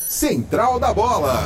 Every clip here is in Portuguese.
Central da Bola.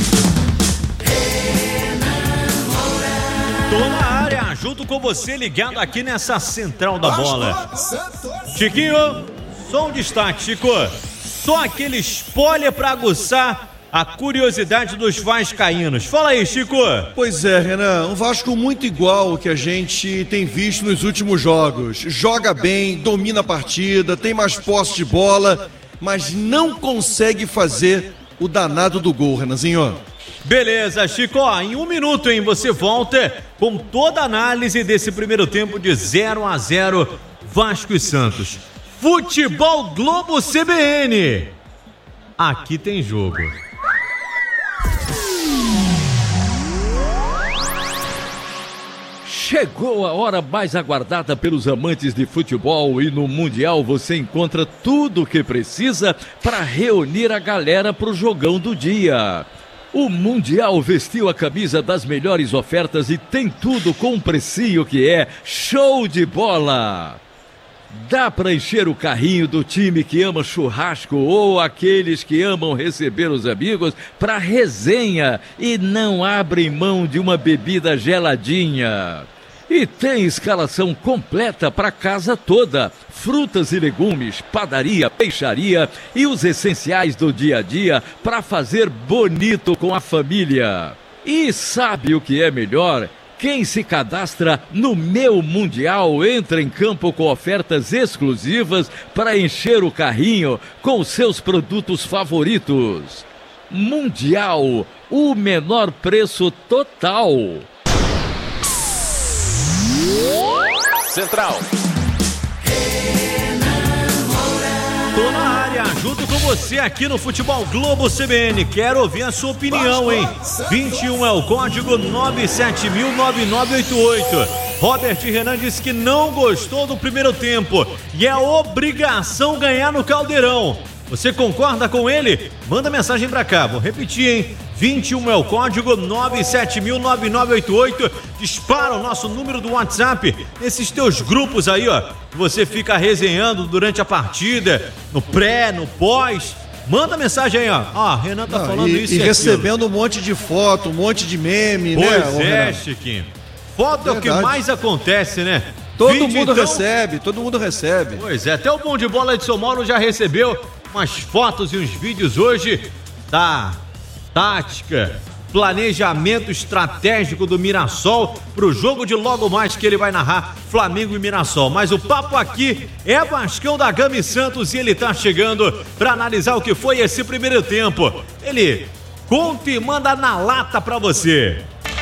Tô na área, junto com você, ligado aqui nessa Central da Bola. Chiquinho, só um destaque, Chico. Só aquele spoiler pra aguçar a curiosidade dos vascaínos. Fala aí, Chico. Pois é, Renan, um Vasco muito igual ao que a gente tem visto nos últimos jogos. Joga bem, domina a partida, tem mais posse de bola, mas não consegue fazer o danado do gol, Renanzinho. Beleza, Chico, ó, em 1 minuto, hein, você volta com toda a análise desse primeiro tempo de 0-0 Vasco e Santos. Futebol Globo CBN. Aqui tem jogo. Chegou a hora mais aguardada pelos amantes de futebol e no Mundial você encontra tudo o que precisa para reunir a galera para o jogão do dia. O Mundial vestiu a camisa das melhores ofertas e tem tudo com um precinho que é show de bola. Dá para encher o carrinho do time que ama churrasco ou aqueles que amam receber os amigos para resenha e não abrem mão de uma bebida geladinha. E tem escalação completa para casa toda, frutas e legumes, padaria, peixaria e os essenciais do dia a dia para fazer bonito com a família. E sabe o que é melhor? Quem se cadastra no Meu Mundial entra em campo com ofertas exclusivas para encher o carrinho com seus produtos favoritos. Mundial, o menor preço total. Central. Tô na área, junto com você aqui no Futebol Globo CBN. Quero ouvir a sua opinião, hein? 21 é o código 970009988. Robert Renan disse que não gostou do primeiro tempo e é obrigação ganhar no Caldeirão. Você concorda com ele? Manda mensagem pra cá, vou repetir, hein? 21 é o código 970009988. Dispara o nosso número do WhatsApp nesses teus grupos aí, ó. Que você fica resenhando durante a partida, no pré, no pós. Manda mensagem aí, ó. Ó, Renan tá falando isso e recebendo um monte de foto, um monte de meme, pois né? Pois é, Chiquinho. Foto é o que mais acontece, né? Todo mundo recebe. Pois é, até o Bom de Bola de São Paulo já recebeu umas fotos e uns vídeos hoje da tática, planejamento estratégico do Mirassol pro jogo de logo mais que ele vai narrar, Flamengo e Mirassol. Mas o papo aqui é Vascão da Gama e Santos e ele tá chegando para analisar o que foi esse primeiro tempo. Ele conta e manda na lata pra você.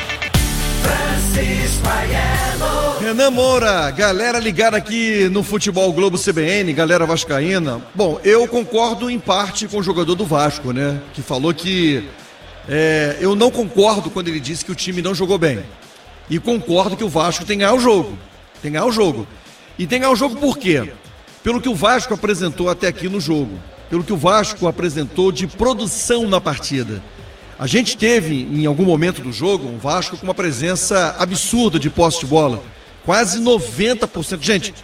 Renan Moura, galera ligada aqui no Futebol Globo CBN, galera vascaína. Bom, eu concordo em parte com o jogador do Vasco, né? Que falou que eu não concordo quando ele disse que o time não jogou bem. E concordo que o Vasco tem que ganhar o jogo. E tem que ganhar o jogo por quê? Pelo que o Vasco apresentou até aqui no jogo. Pelo que o Vasco apresentou de produção na partida. A gente teve, em algum momento do jogo, um Vasco com uma presença absurda de posse de bola. Quase 90%. Gente,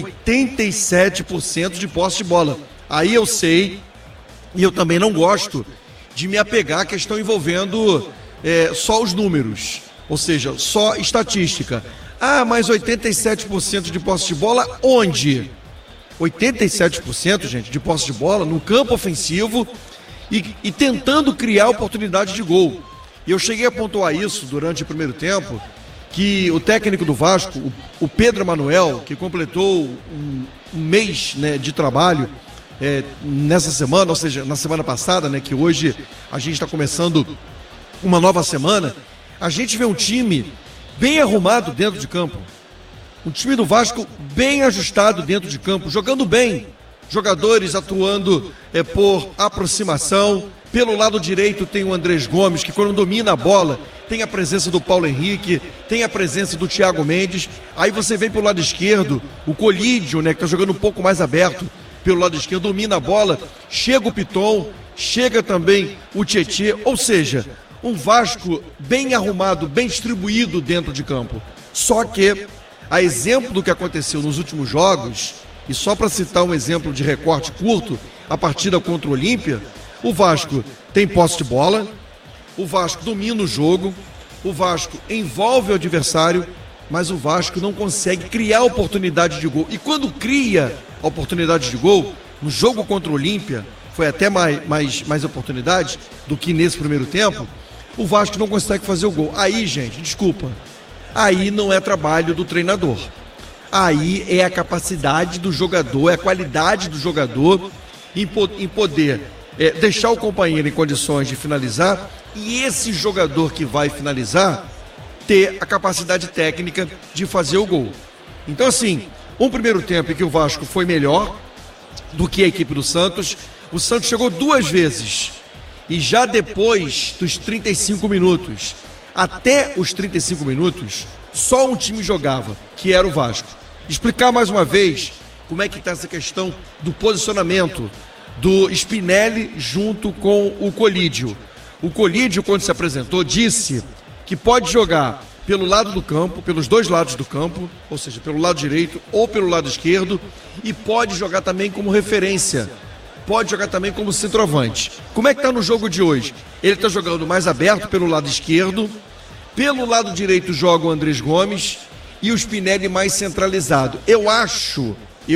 87% de posse de bola. Aí eu sei, e eu também não gosto de me apegar à questão envolvendo só os números. Ou seja, só estatística. Ah, mas 87% de posse de bola onde? 87%, gente, de posse de bola no campo ofensivo e tentando criar oportunidade de gol. E eu cheguei a pontuar isso durante o primeiro tempo, que o técnico do Vasco, o Pedro Emanuel, que completou um mês, né, de trabalho nessa semana, ou seja, na semana passada, né, que hoje a gente está começando uma nova semana, a gente vê um time bem arrumado dentro de campo. Um time do Vasco bem ajustado dentro de campo, jogando bem. Jogadores atuando por aproximação. Pelo lado direito tem o Andrés Gomes, que quando domina a bola, tem a presença do Paulo Henrique, tem a presença do Thiago Mendes. Aí você vem pelo lado esquerdo, o Colídio, né, que está jogando um pouco mais aberto pelo lado esquerdo, domina a bola. Chega o Piton, chega também o Tietê. Ou seja, um Vasco bem arrumado, bem distribuído dentro de campo. Só que, a exemplo do que aconteceu nos últimos jogos, e só para citar um exemplo de recorte curto, a partida contra o Olímpia, O Vasco tem posse de bola, o Vasco domina o jogo, o Vasco envolve o adversário, mas o Vasco não consegue criar oportunidade de gol. E quando cria a oportunidade de gol, no jogo contra o Olímpia, foi até mais oportunidade do que nesse primeiro tempo, o Vasco não consegue fazer o gol. Aí, gente, desculpa, aí não é trabalho do treinador. Aí é a capacidade do jogador, é a qualidade do jogador em poder deixar o companheiro em condições de finalizar, e esse jogador que vai finalizar ter a capacidade técnica de fazer o gol. Então, assim, um primeiro tempo em que o Vasco foi melhor do que a equipe do Santos. O Santos chegou 2 vezes e já depois dos 35 minutos, até os 35 minutos, só um time jogava, que era o Vasco. Explicar mais uma vez como é que está essa questão do posicionamento do Spinelli junto com o Colídio. O Colídio, quando se apresentou, disse que pode jogar pelo lado do campo, pelos 2 lados do campo, ou seja, pelo lado direito ou pelo lado esquerdo, e pode jogar também como referência, pode jogar também como centroavante. Como é que está no jogo de hoje? Ele está jogando mais aberto pelo lado esquerdo, pelo lado direito joga o Andrés Gomes e o Spinelli mais centralizado. Eu acho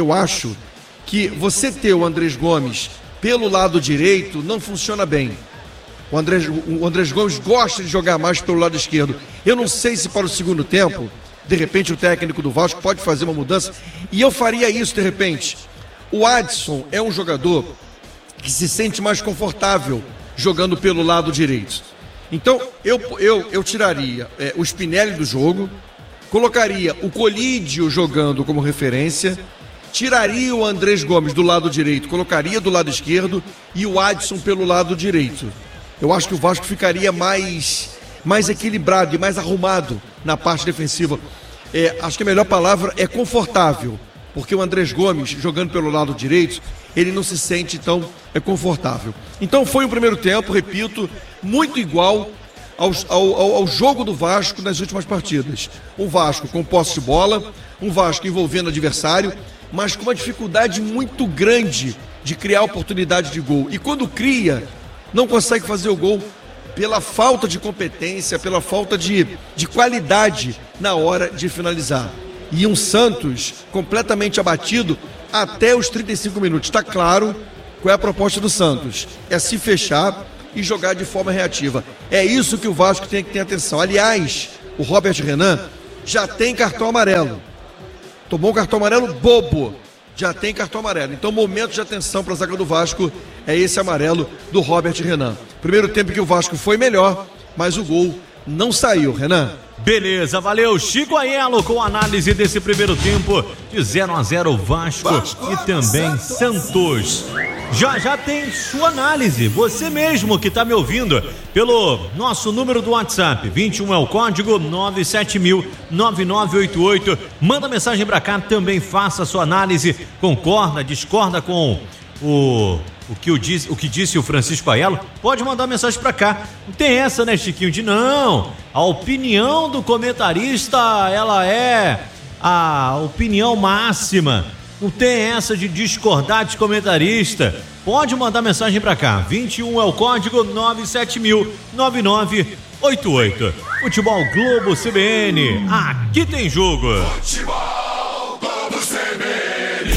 que você ter o Andrés Gomes pelo lado direito não funciona bem. O Andrés Gomes gosta de jogar mais pelo lado esquerdo. Eu não sei se para o segundo tempo, de repente o técnico do Vasco pode fazer uma mudança, e eu faria isso de repente. O Adson é um jogador que se sente mais confortável jogando pelo lado direito. Então eu tiraria o Spinelli do jogo, colocaria o Colídio jogando como referência, tiraria o Andrés Gomes do lado direito, colocaria do lado esquerdo e o Adson pelo lado direito. Eu acho que o Vasco ficaria mais equilibrado e mais arrumado na parte defensiva. Acho que a melhor palavra é confortável, porque o Andrés Gomes, jogando pelo lado direito, ele não se sente tão confortável. Então foi um primeiro tempo, repito, muito igual ao jogo do Vasco nas últimas partidas. Um Vasco com posse de bola, um Vasco envolvendo o adversário, mas com uma dificuldade muito grande de criar oportunidade de gol. E quando cria, não consegue fazer o gol pela falta de competência, pela falta de qualidade na hora de finalizar. E um Santos completamente abatido até os 35 minutos. Está claro qual é a proposta do Santos. É se fechar e jogar de forma reativa. É isso que o Vasco tem que ter atenção. Aliás, o Robert Renan já tem cartão amarelo. Tomou um cartão amarelo bobo. Já tem cartão amarelo. Então, momento de atenção para a zaga do Vasco é esse amarelo do Robert Renan. Primeiro tempo que o Vasco foi melhor, mas o gol não saiu, Renan. Beleza, valeu. Chico Aiello com análise desse primeiro tempo de 0-0 Vasco e também Santos. Já tem sua análise, você mesmo que está me ouvindo pelo nosso número do WhatsApp, 21 é o código 970009988. Manda mensagem para cá, também faça a sua análise, concorda, discorda com o que disse o Francisco Aiello, pode mandar mensagem pra cá. Não tem essa, né, Chiquinho, de não. A opinião do comentarista, ela é a opinião máxima. Não tem essa de discordar de comentarista. Pode mandar mensagem pra cá. 21 é o código 970009988. Futebol Globo CBN. Aqui tem jogo. Futebol Globo CBN.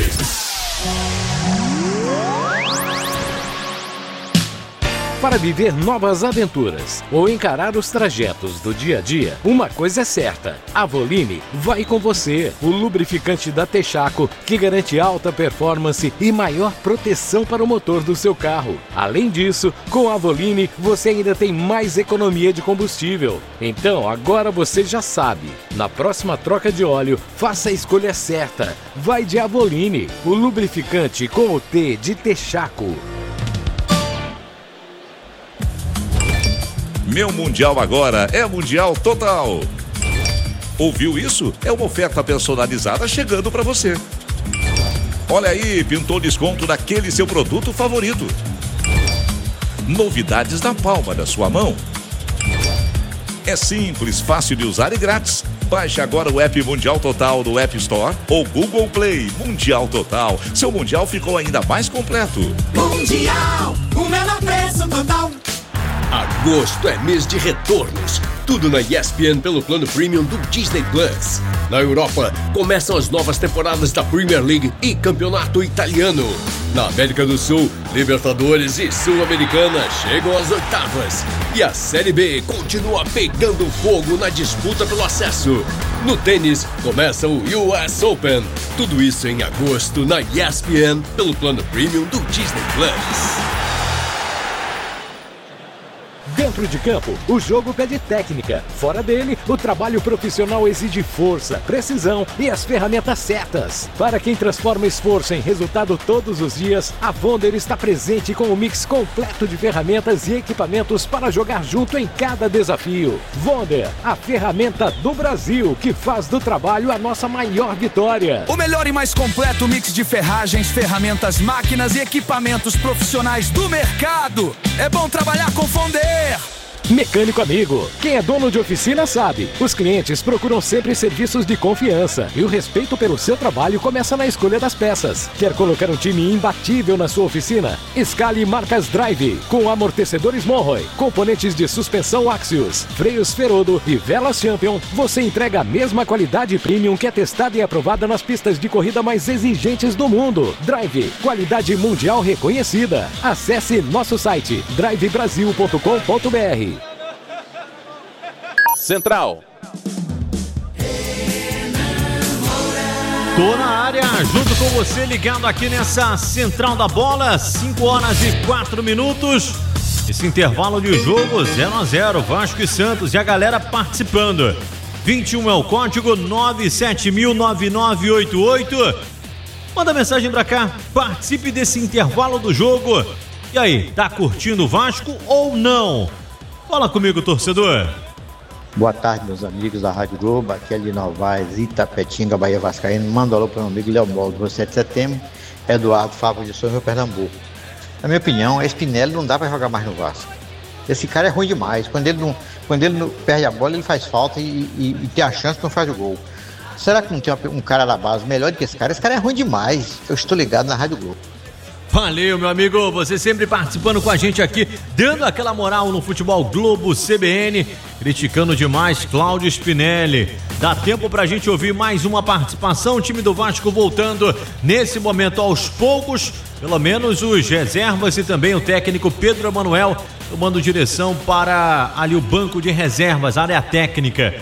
Para viver novas aventuras ou encarar os trajetos do dia a dia, uma coisa é certa: a Avoline vai com você. O lubrificante da Texaco, que garante alta performance e maior proteção para o motor do seu carro. Além disso, com a Avoline você ainda tem mais economia de combustível. Então agora você já sabe. Na próxima troca de óleo, faça a escolha certa. Vai de Avoline, o lubrificante com o T de Texaco. Meu Mundial agora é Mundial Total. Ouviu isso? É uma oferta personalizada chegando para você. Olha aí, pintou desconto daquele seu produto favorito. Novidades na palma da sua mão. É simples, fácil de usar e grátis. Baixe agora o app Mundial Total do App Store ou Google Play. Mundial Total. Seu Mundial ficou ainda mais completo. Mundial, o menor preço. Agosto é mês de retornos. Tudo na ESPN pelo plano Premium do Disney Plus. Na Europa, começam as novas temporadas da Premier League e Campeonato Italiano. Na América do Sul, Libertadores e Sul-Americana chegam às oitavas. E a Série B continua pegando fogo na disputa pelo acesso. No tênis, começa o US Open. Tudo isso em agosto na ESPN pelo plano Premium do Disney Plus. Dentro de campo, o jogo pede técnica. Fora dele, o trabalho profissional exige força, precisão e as ferramentas certas. Para quem transforma esforço em resultado todos os dias, a Wonder está presente com um mix completo de ferramentas e equipamentos para jogar junto em cada desafio. Wonder, a ferramenta do Brasil, que faz do trabalho a nossa maior vitória. O melhor e mais completo mix de ferragens, ferramentas, máquinas e equipamentos profissionais do mercado. É bom trabalhar com Wonder. Mecânico amigo, quem é dono de oficina sabe. Os clientes procuram sempre serviços de confiança e o respeito pelo seu trabalho começa na escolha das peças. Quer colocar um time imbatível na sua oficina? Escale marcas Drive, com amortecedores Monroe, componentes de suspensão Axios, freios Ferodo e velas Champion. Você entrega a mesma qualidade premium que é testada e aprovada nas pistas de corrida mais exigentes do mundo. Drive, qualidade mundial reconhecida. Acesse nosso site drivebrasil.com.br. Central. Tô na área, junto com você, ligado aqui nessa Central da Bola, 5h04. Esse intervalo de jogo 0-0, Vasco e Santos, e a galera participando. 21 é o código 970009988. Manda mensagem pra cá, participe desse intervalo do jogo. E aí, tá curtindo o Vasco ou não? Fala comigo, torcedor. Boa tarde, meus amigos da Rádio Globo. Aqui é Lino Novaes, Itapetinga, Bahia Vascaíno. Manda alô para o meu amigo Léo Bolo, do 7 de setembro, Eduardo Fábio de Souza, Pernambuco. Na minha opinião, a Spinelli não dá para jogar mais no Vasco. Esse cara é ruim demais. Quando ele não perde a bola, ele faz falta e tem a chance, não faz o gol. Será que não tem um cara da base melhor do que esse cara? Esse cara é ruim demais. Eu estou ligado na Rádio Globo. Valeu, meu amigo, você sempre participando com a gente aqui, dando aquela moral no Futebol Globo CBN, criticando demais Cláudio Spinelli. Dá tempo pra gente ouvir mais uma participação, o time do Vasco voltando nesse momento aos poucos, pelo menos os reservas e também o técnico Pedro Emanuel tomando direção para ali o banco de reservas, área técnica.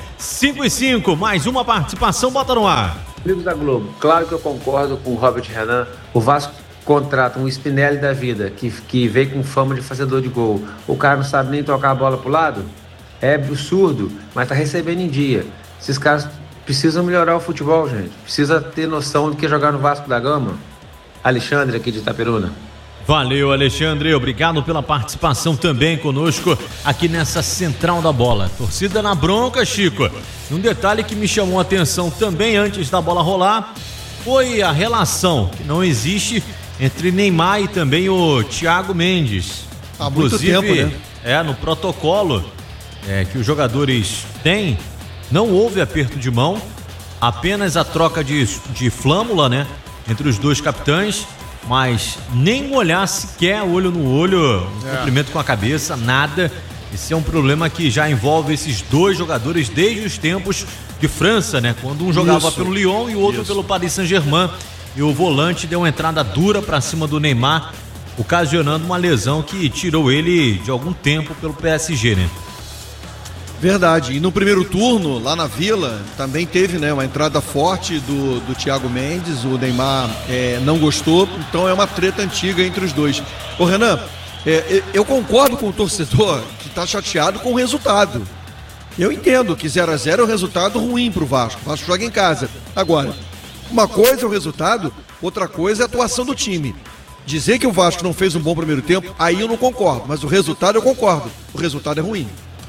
5-5, mais uma participação, bota no ar. Amigos da Globo, claro que eu concordo com o Robert Renan, o Vasco contrata um Spinelli da vida, que veio com fama de fazedor de gol. O cara não sabe nem tocar a bola pro lado? É absurdo, mas tá recebendo em dia. Esses caras precisam melhorar o futebol, gente. Precisa ter noção do que é jogar no Vasco da Gama. Alexandre, aqui de Itaperuna. Valeu, Alexandre. Obrigado pela participação também conosco aqui nessa Central da Bola. Torcida na bronca, Chico. Um detalhe que me chamou a atenção também antes da bola rolar foi a relação que não existe entre Neymar e também o Thiago Mendes. Há muito tempo, né? No protocolo que os jogadores têm, não houve aperto de mão, apenas a troca de flâmula, né, entre os dois capitães, mas nem olhar sequer olho no olho, cumprimento com a cabeça, nada. Esse é um problema que já envolve esses dois jogadores desde os tempos de França, né? Quando um jogava pelo Lyon e o outro pelo Paris Saint-Germain. E o volante deu uma entrada dura para cima do Neymar, ocasionando uma lesão que tirou ele de algum tempo pelo PSG, né? Verdade. E no primeiro turno, lá na Vila, também teve, né, uma entrada forte do Thiago Mendes. O Neymar não gostou, então é uma treta antiga entre os dois. Ô Renan, eu concordo com o torcedor que está chateado com o resultado. Eu entendo que 0-0 é um resultado ruim para o Vasco. O Vasco joga em casa. Agora, uma coisa é o resultado, outra coisa é a atuação do time. Dizer que o Vasco não fez um bom primeiro tempo, aí eu não concordo. Mas o resultado eu concordo. O resultado é ruim.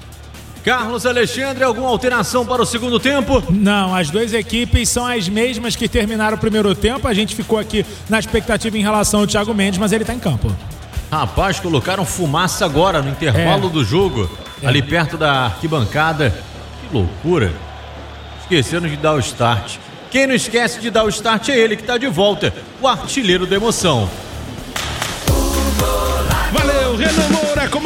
Carlos Alexandre, alguma alteração para o segundo tempo? Não, as duas equipes são as mesmas que terminaram o primeiro tempo. A gente ficou aqui na expectativa em relação ao Thiago Mendes, mas ele está em campo. Rapaz, colocaram fumaça agora no intervalo do jogo, ali perto da arquibancada. Que loucura. Esqueceram de dar o start. Quem não esquece de dar o start é ele que está de volta, o artilheiro da emoção. Valeu, Renan Moura, comandante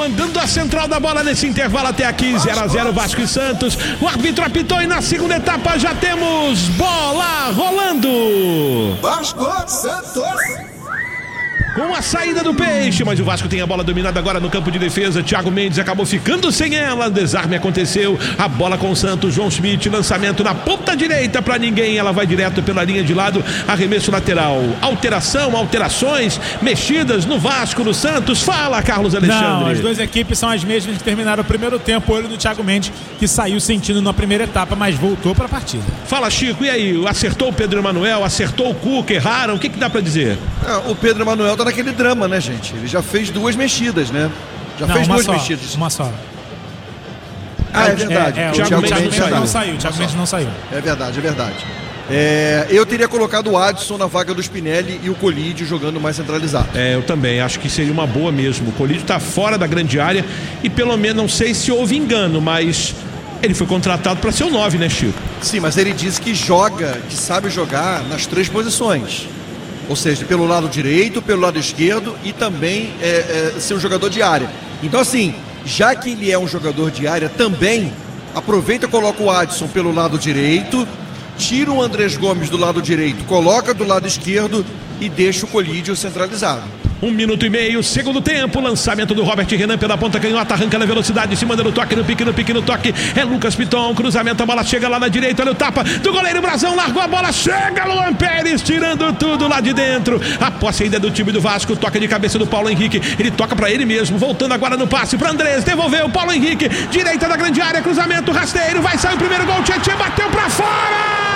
comandando a central da bola nesse intervalo até aqui, 0-0 Vasco e Santos. O árbitro apitou e na segunda etapa já temos bola rolando. Vasco, Santos. Com a saída do Peixe, mas o Vasco tem a bola dominada agora no campo de defesa. Thiago Mendes acabou ficando sem ela. Desarme aconteceu. A bola com o Santos. João Schmidt, lançamento na ponta direita para ninguém. Ela vai direto pela linha de lado. Arremesso lateral. Alterações, mexidas no Vasco, no Santos. Fala, Carlos Alexandre. Não, as duas equipes são as mesmas que terminaram o primeiro tempo. Olho no Thiago Mendes, que saiu sentindo na primeira etapa, mas voltou para a partida. Fala, Chico. E aí? Acertou o Pedro Emanuel? Acertou o Cuca? Erraram? O que dá para dizer? O Pedro Emanuel tá naquele drama, né, gente? Ele já fez 2 mexidas, né? Fez 2 mexidas. Uma só. É verdade. O Thiago Mendes não saiu. O Thiago Mendes não saiu. É verdade. Eu teria colocado o Adson na vaga do Spinelli e o Colídio jogando mais centralizado. Eu também, acho que seria uma boa mesmo. O Colídio tá fora da grande área e pelo menos, não sei se houve engano, mas ele foi contratado para ser o 9, né, Chico? Sim, mas ele disse que sabe jogar nas 3 posições. Ou seja, pelo lado direito, pelo lado esquerdo e também ser um jogador de área. Então, assim, já que ele é um jogador de área também, aproveita e coloca o Adson pelo lado direito, tira o Andrés Gomes do lado direito, coloca do lado esquerdo e deixa o Colídio centralizado. 1 minuto e meio, segundo tempo, lançamento do Robert Renan pela ponta canhota, arranca na velocidade, se manda no toque, no pique, no toque, é Lucas Piton, cruzamento, a bola chega lá na direita, olha o tapa do goleiro Brazão, largou a bola, chega Luan Pérez, tirando tudo lá de dentro, a posse ainda é do time do Vasco, toca de cabeça do Paulo Henrique, ele toca pra ele mesmo, voltando agora no passe pra Andrés, devolveu, Paulo Henrique, direita da grande área, cruzamento, rasteiro, vai sair o primeiro gol, Tietchan bateu pra fora!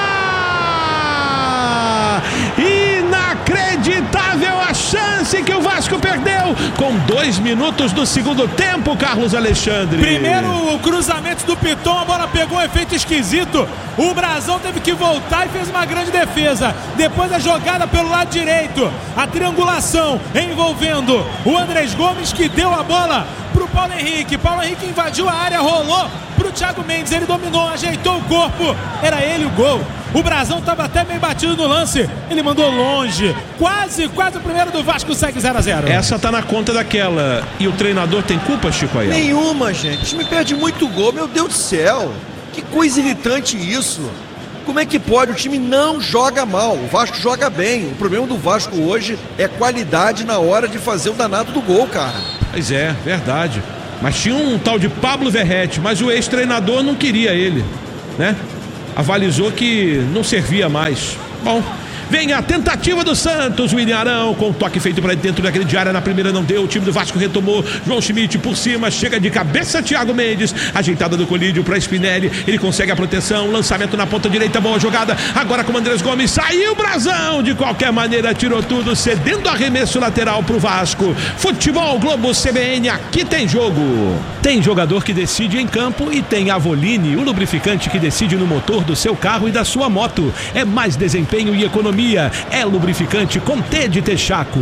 Inacreditável a chance que o Vasco perdeu com 2 minutos do segundo tempo, Carlos Alexandre. Primeiro o cruzamento do Piton, a bola pegou um efeito esquisito, o Brazão teve que voltar e fez uma grande defesa. Depois a jogada pelo lado direito, a triangulação envolvendo o Andrés Gomes, que deu a bola pro Paulo Henrique invadiu a área, rolou pro Thiago Mendes, ele dominou, ajeitou o corpo, era ele o gol. O Brazão estava até meio batido no lance, ele mandou longe, quase o primeiro do Vasco, segue 0-0. Essa tá na conta daquela. E o treinador tem culpa, Chico Ayala? Nenhuma, gente. O time perde muito gol, meu Deus do céu. Que coisa irritante isso. Como é que pode? O time não joga mal, o Vasco joga bem. O problema do Vasco hoje é qualidade na hora de fazer o danado do gol, cara. Pois é, verdade. Mas tinha um tal de Pablo Verrete, mas o ex-treinador não queria ele, né? Avalizou que não servia mais. Bom, vem a tentativa do Santos, o William Arão com toque feito para dentro da grande área, na primeira não deu, o time do Vasco retomou, João Schmidt por cima, chega de cabeça Thiago Mendes, ajeitada do Colídio para Spinelli, ele consegue a proteção, lançamento na ponta direita, boa jogada, agora com o Andrés Gomes, saiu o Brazão, de qualquer maneira tirou tudo, cedendo arremesso lateral pro Vasco. Futebol Globo CBN, aqui tem jogo. Tem jogador que decide em campo e tem Avoline, o lubrificante que decide no motor do seu carro e da sua moto. É mais desempenho e economia. É lubrificante com T de Texaco.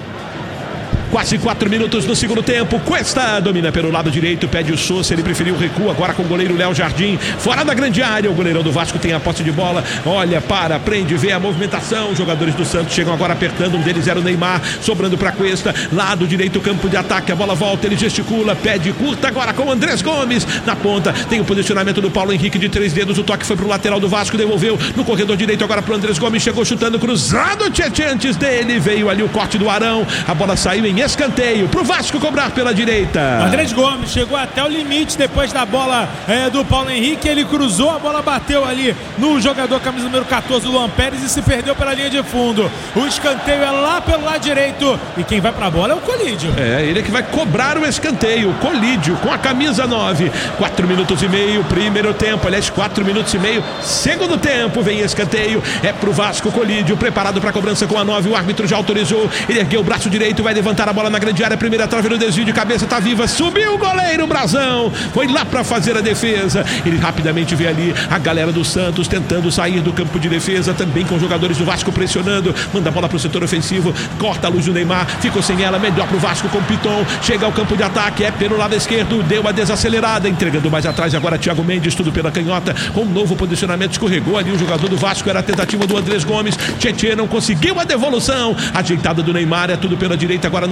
Quase 4 minutos do segundo tempo. Cuesta domina pelo lado direito, pede o Sousa, ele preferiu o recuo agora com o goleiro Léo Jardim, fora da grande área. O goleirão do Vasco tem a posse de bola, olha, prende, vê a movimentação. Os jogadores do Santos chegam agora apertando, um deles era o Neymar, sobrando para Cuesta, lado direito, campo de ataque, a bola volta, ele gesticula, pede curta agora com o Andrés Gomes na ponta, tem o posicionamento do Paulo Henrique de 3 dedos, o toque foi pro lateral do Vasco, devolveu no corredor direito agora pro Andrés Gomes, chegou chutando cruzado, Tietchan antes dele, veio ali o corte do Arão, a bola saiu em escanteio pro Vasco cobrar pela direita. Andrés Gomes chegou até o limite depois da bola do Paulo Henrique, ele cruzou, a bola bateu ali no jogador camisa número 14, Luan Pérez, e se perdeu pela linha de fundo. O escanteio é lá pelo lado direito e quem vai pra bola é o Colídio. Ele é que vai cobrar o escanteio, Colídio com a camisa 9. 4 minutos e meio, primeiro tempo, aliás 4 minutos e meio, segundo tempo, vem escanteio, é pro Vasco, Colídio preparado pra cobrança com a 9, o árbitro já autorizou, ele ergueu o braço direito, vai levantar a bola na grande área, primeira trave no desvio de cabeça, tá viva, subiu o goleiro Brazão, foi lá pra fazer a defesa, ele rapidamente vê ali a galera do Santos tentando sair do campo de defesa, também com jogadores do Vasco pressionando, manda a bola pro setor ofensivo, corta a luz do Neymar, ficou sem ela, melhor pro Vasco com o Piton, chega ao campo de ataque, é pelo lado esquerdo, deu a desacelerada, entregando mais atrás agora Thiago Mendes, tudo pela canhota, com um novo posicionamento, escorregou ali o jogador do Vasco, era a tentativa do Andrés Gomes, Tietchan não conseguiu a devolução, ajeitada do Neymar, é tudo pela direita agora no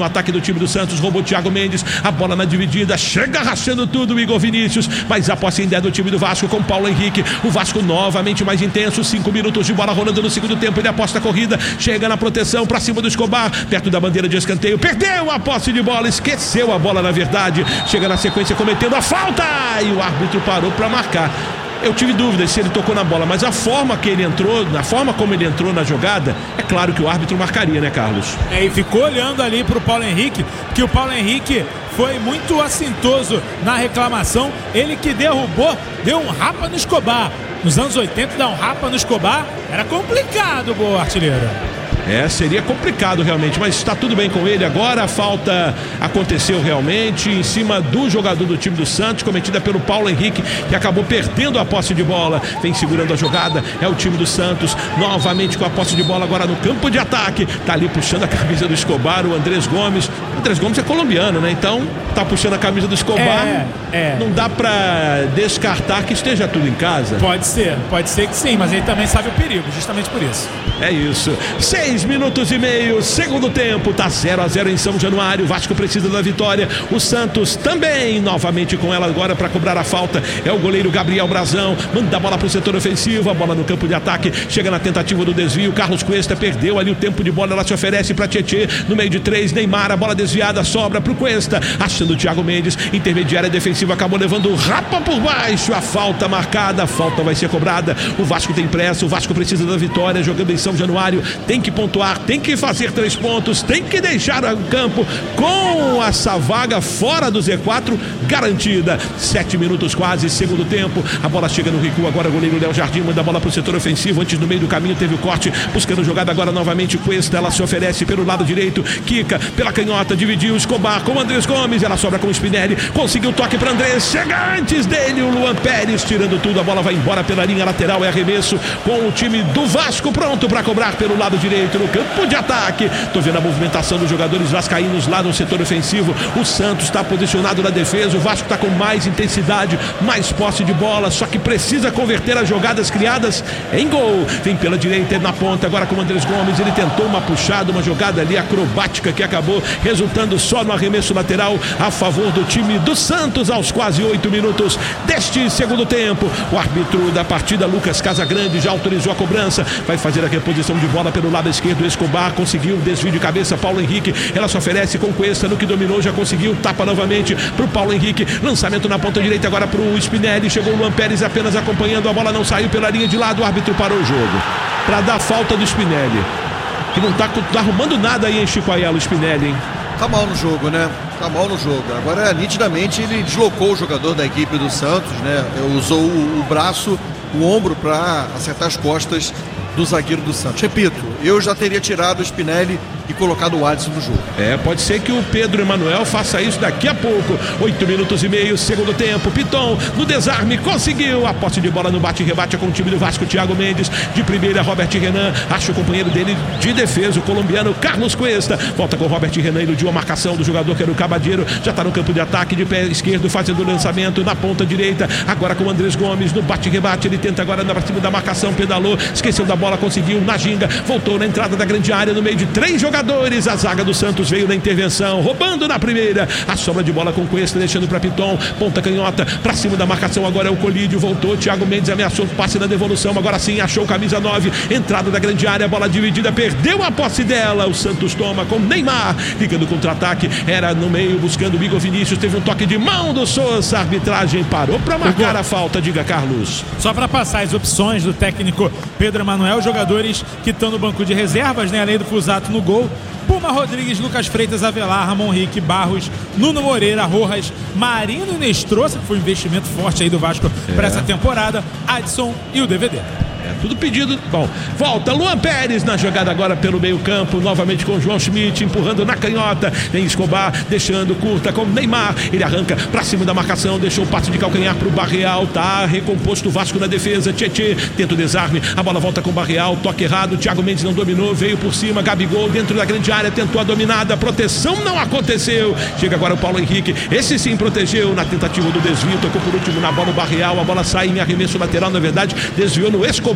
no ataque do time do Santos, roubou Thiago Mendes, a bola na dividida, chega arrastando tudo o Igor Vinícius, mas a posse ainda é do time do Vasco com Paulo Henrique, o Vasco novamente mais intenso, 5 minutos de bola rolando no segundo tempo, ele aposta a corrida, chega na proteção, pra cima do Escobar, perto da bandeira de escanteio, perdeu a posse de bola, esqueceu a bola na verdade, chega na sequência cometendo a falta, e o árbitro parou pra marcar. Eu tive dúvidas se ele tocou na bola, mas a forma que ele entrou, na forma como ele entrou na jogada, é claro que o árbitro marcaria, né, Carlos? E ficou olhando ali pro Paulo Henrique, que o Paulo Henrique foi muito assintoso na reclamação, ele que derrubou, deu um rapa no Escobar. Nos anos 80, dar um rapa no Escobar era complicado, boa artilheiro. Seria complicado realmente, mas está tudo bem com ele. Agora a falta aconteceu realmente em cima do jogador do time do Santos, cometida pelo Paulo Henrique, que acabou perdendo a posse de bola. Vem segurando a jogada, é o time do Santos, novamente com a posse de bola agora no campo de ataque. Tá ali puxando a camisa do Escobar, o Andrés Gomes. O Andrés Gomes é colombiano, né? Então tá puxando a camisa do Escobar. Não dá pra descartar que esteja tudo em casa. Pode ser que sim, mas ele também sabe o perigo, justamente por isso. É isso. 6 minutos e meio, segundo tempo, tá 0-0 em São Januário. O Vasco precisa da vitória. O Santos também, novamente com ela agora para cobrar a falta. É o goleiro Gabriel Brazão. Manda a bola pro setor ofensivo, a bola no campo de ataque. Chega na tentativa do desvio. Carlos Cuesta perdeu ali o tempo de bola. Ela se oferece para Tietê. No meio de 3, Neymar, a bola desviada, sobra pro Cuesta. Achando o Thiago Mendes. Intermediária defensiva, acabou levando o rapa por baixo. A falta marcada, a falta vai ser cobrada. O Vasco tem pressa, o Vasco precisa da vitória. Jogando em São Januário, tem que pontuar, tem que fazer 3 pontos, tem que deixar o campo com essa vaga fora do Z4 garantida. 7 minutos quase, segundo tempo, a bola chega no recuo, agora o goleiro Léo Jardim manda a bola pro setor ofensivo, antes no meio do caminho teve o corte, buscando jogada agora novamente Cuesta, ela se oferece pelo lado direito, quica pela canhota, dividiu o Escobar com o Andrés Gomes, ela sobra com o Spinelli, conseguiu o toque para Andrés, chega antes dele o Luan Pérez, tirando tudo, a bola vai embora pela linha lateral, é arremesso com o time do Vasco pronto para cobrar pelo lado direito no campo de ataque. Tô vendo a movimentação dos jogadores vascaínos lá no setor ofensivo. O Santos está posicionado na defesa. O Vasco está com mais intensidade, mais posse de bola, só que precisa converter as jogadas criadas em gol. Vem pela direita na ponta agora com o Andrés Gomes. Ele tentou uma puxada, uma jogada ali acrobática que acabou resultando só no arremesso lateral a favor do time do Santos aos quase 8 minutos deste segundo tempo. O árbitro da partida, Lucas Casagrande, já autorizou a cobrança. Vai fazer a reposição de bola pelo lado esquerdo. Escobar conseguiu um desvio de cabeça, Paulo Henrique, ela se oferece com Cuesta, no que dominou, já conseguiu, tapa novamente pro Paulo Henrique, lançamento na ponta direita agora pro Spinelli, chegou o Luan Pérez apenas acompanhando, a bola não saiu pela linha de lado, o árbitro parou o jogo para dar falta do Spinelli, que não tá arrumando nada aí em Chico Ayala, o Spinelli, hein? Tá mal no jogo, né? Tá mal no jogo. Agora, nitidamente, ele deslocou o jogador da equipe do Santos, né? Usou o braço, o ombro para acertar as costas do zagueiro do Santos. Repito, eu já teria tirado o Spinelli e colocado o Adson no jogo. Pode ser que o Pedro Emanuel faça isso daqui a pouco. 8 minutos e meio, segundo tempo. Piton no desarme, conseguiu a posse de bola no bate-rebate com o time do Vasco, Thiago Mendes. De primeira, Robert Renan, acha o companheiro dele de defesa, o colombiano Carlos Cuesta. Volta com o Robert Renan, iludiu a marcação do jogador que era o Cabadeiro. Já está no campo de ataque, de pé esquerdo, fazendo o lançamento na ponta direita. Agora com o Andrés Gomes no bate-rebate. Ele tenta agora na cima da marcação, pedalou, esqueceu da bola, conseguiu na ginga. Voltou na entrada da grande área, no meio de 3 jogadores. A zaga do Santos veio na intervenção, roubando na primeira, a sobra de bola com Cuesta, deixando para Piton, ponta canhota, para cima da marcação, agora é o Colídio, voltou, Thiago Mendes ameaçou o passe na devolução, agora sim achou camisa 9, entrada da grande área, bola dividida, perdeu a posse dela, o Santos toma com Neymar, ligando contra-ataque, era no meio, buscando o Igor Vinícius, teve um toque de mão do Sousa, a arbitragem parou para marcar a falta, diga Carlos. Só para passar as opções do técnico Pedro Emanuel, jogadores que estão no banco de reservas, né, além do Fusato no gol, Puma Rodrigues, Lucas Freitas, Avelar, Ramon Henrique, Barros, Nuno Moreira, Rojas, Marino Nestroça, que foi um investimento forte aí do Vasco para essa temporada, Adson e o DVD. Tudo pedido. Bom, volta Luan Pérez na jogada agora pelo meio campo, novamente com o João Schmidt, empurrando na canhota, tem Escobar, deixando curta com Neymar, ele arranca pra cima da marcação, deixou o passe de calcanhar pro Barreal, tá recomposto o Vasco na defesa, Tietê, tenta o desarme, a bola volta com o Barreal, toque errado, Thiago Mendes não dominou, veio por cima, Gabigol dentro da grande área, tentou a dominada, a proteção não aconteceu, chega agora o Paulo Henrique, esse sim protegeu na tentativa do desvio, tocou por último na bola o Barreal, a bola sai em arremesso lateral, na verdade, desviou no Escobar,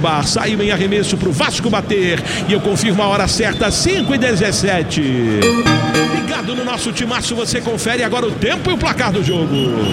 Escobar. Saiu em arremesso pro Vasco bater. E eu confirmo a hora certa, 5h17. Ligado no nosso timaço, você confere agora o tempo e o placar do jogo.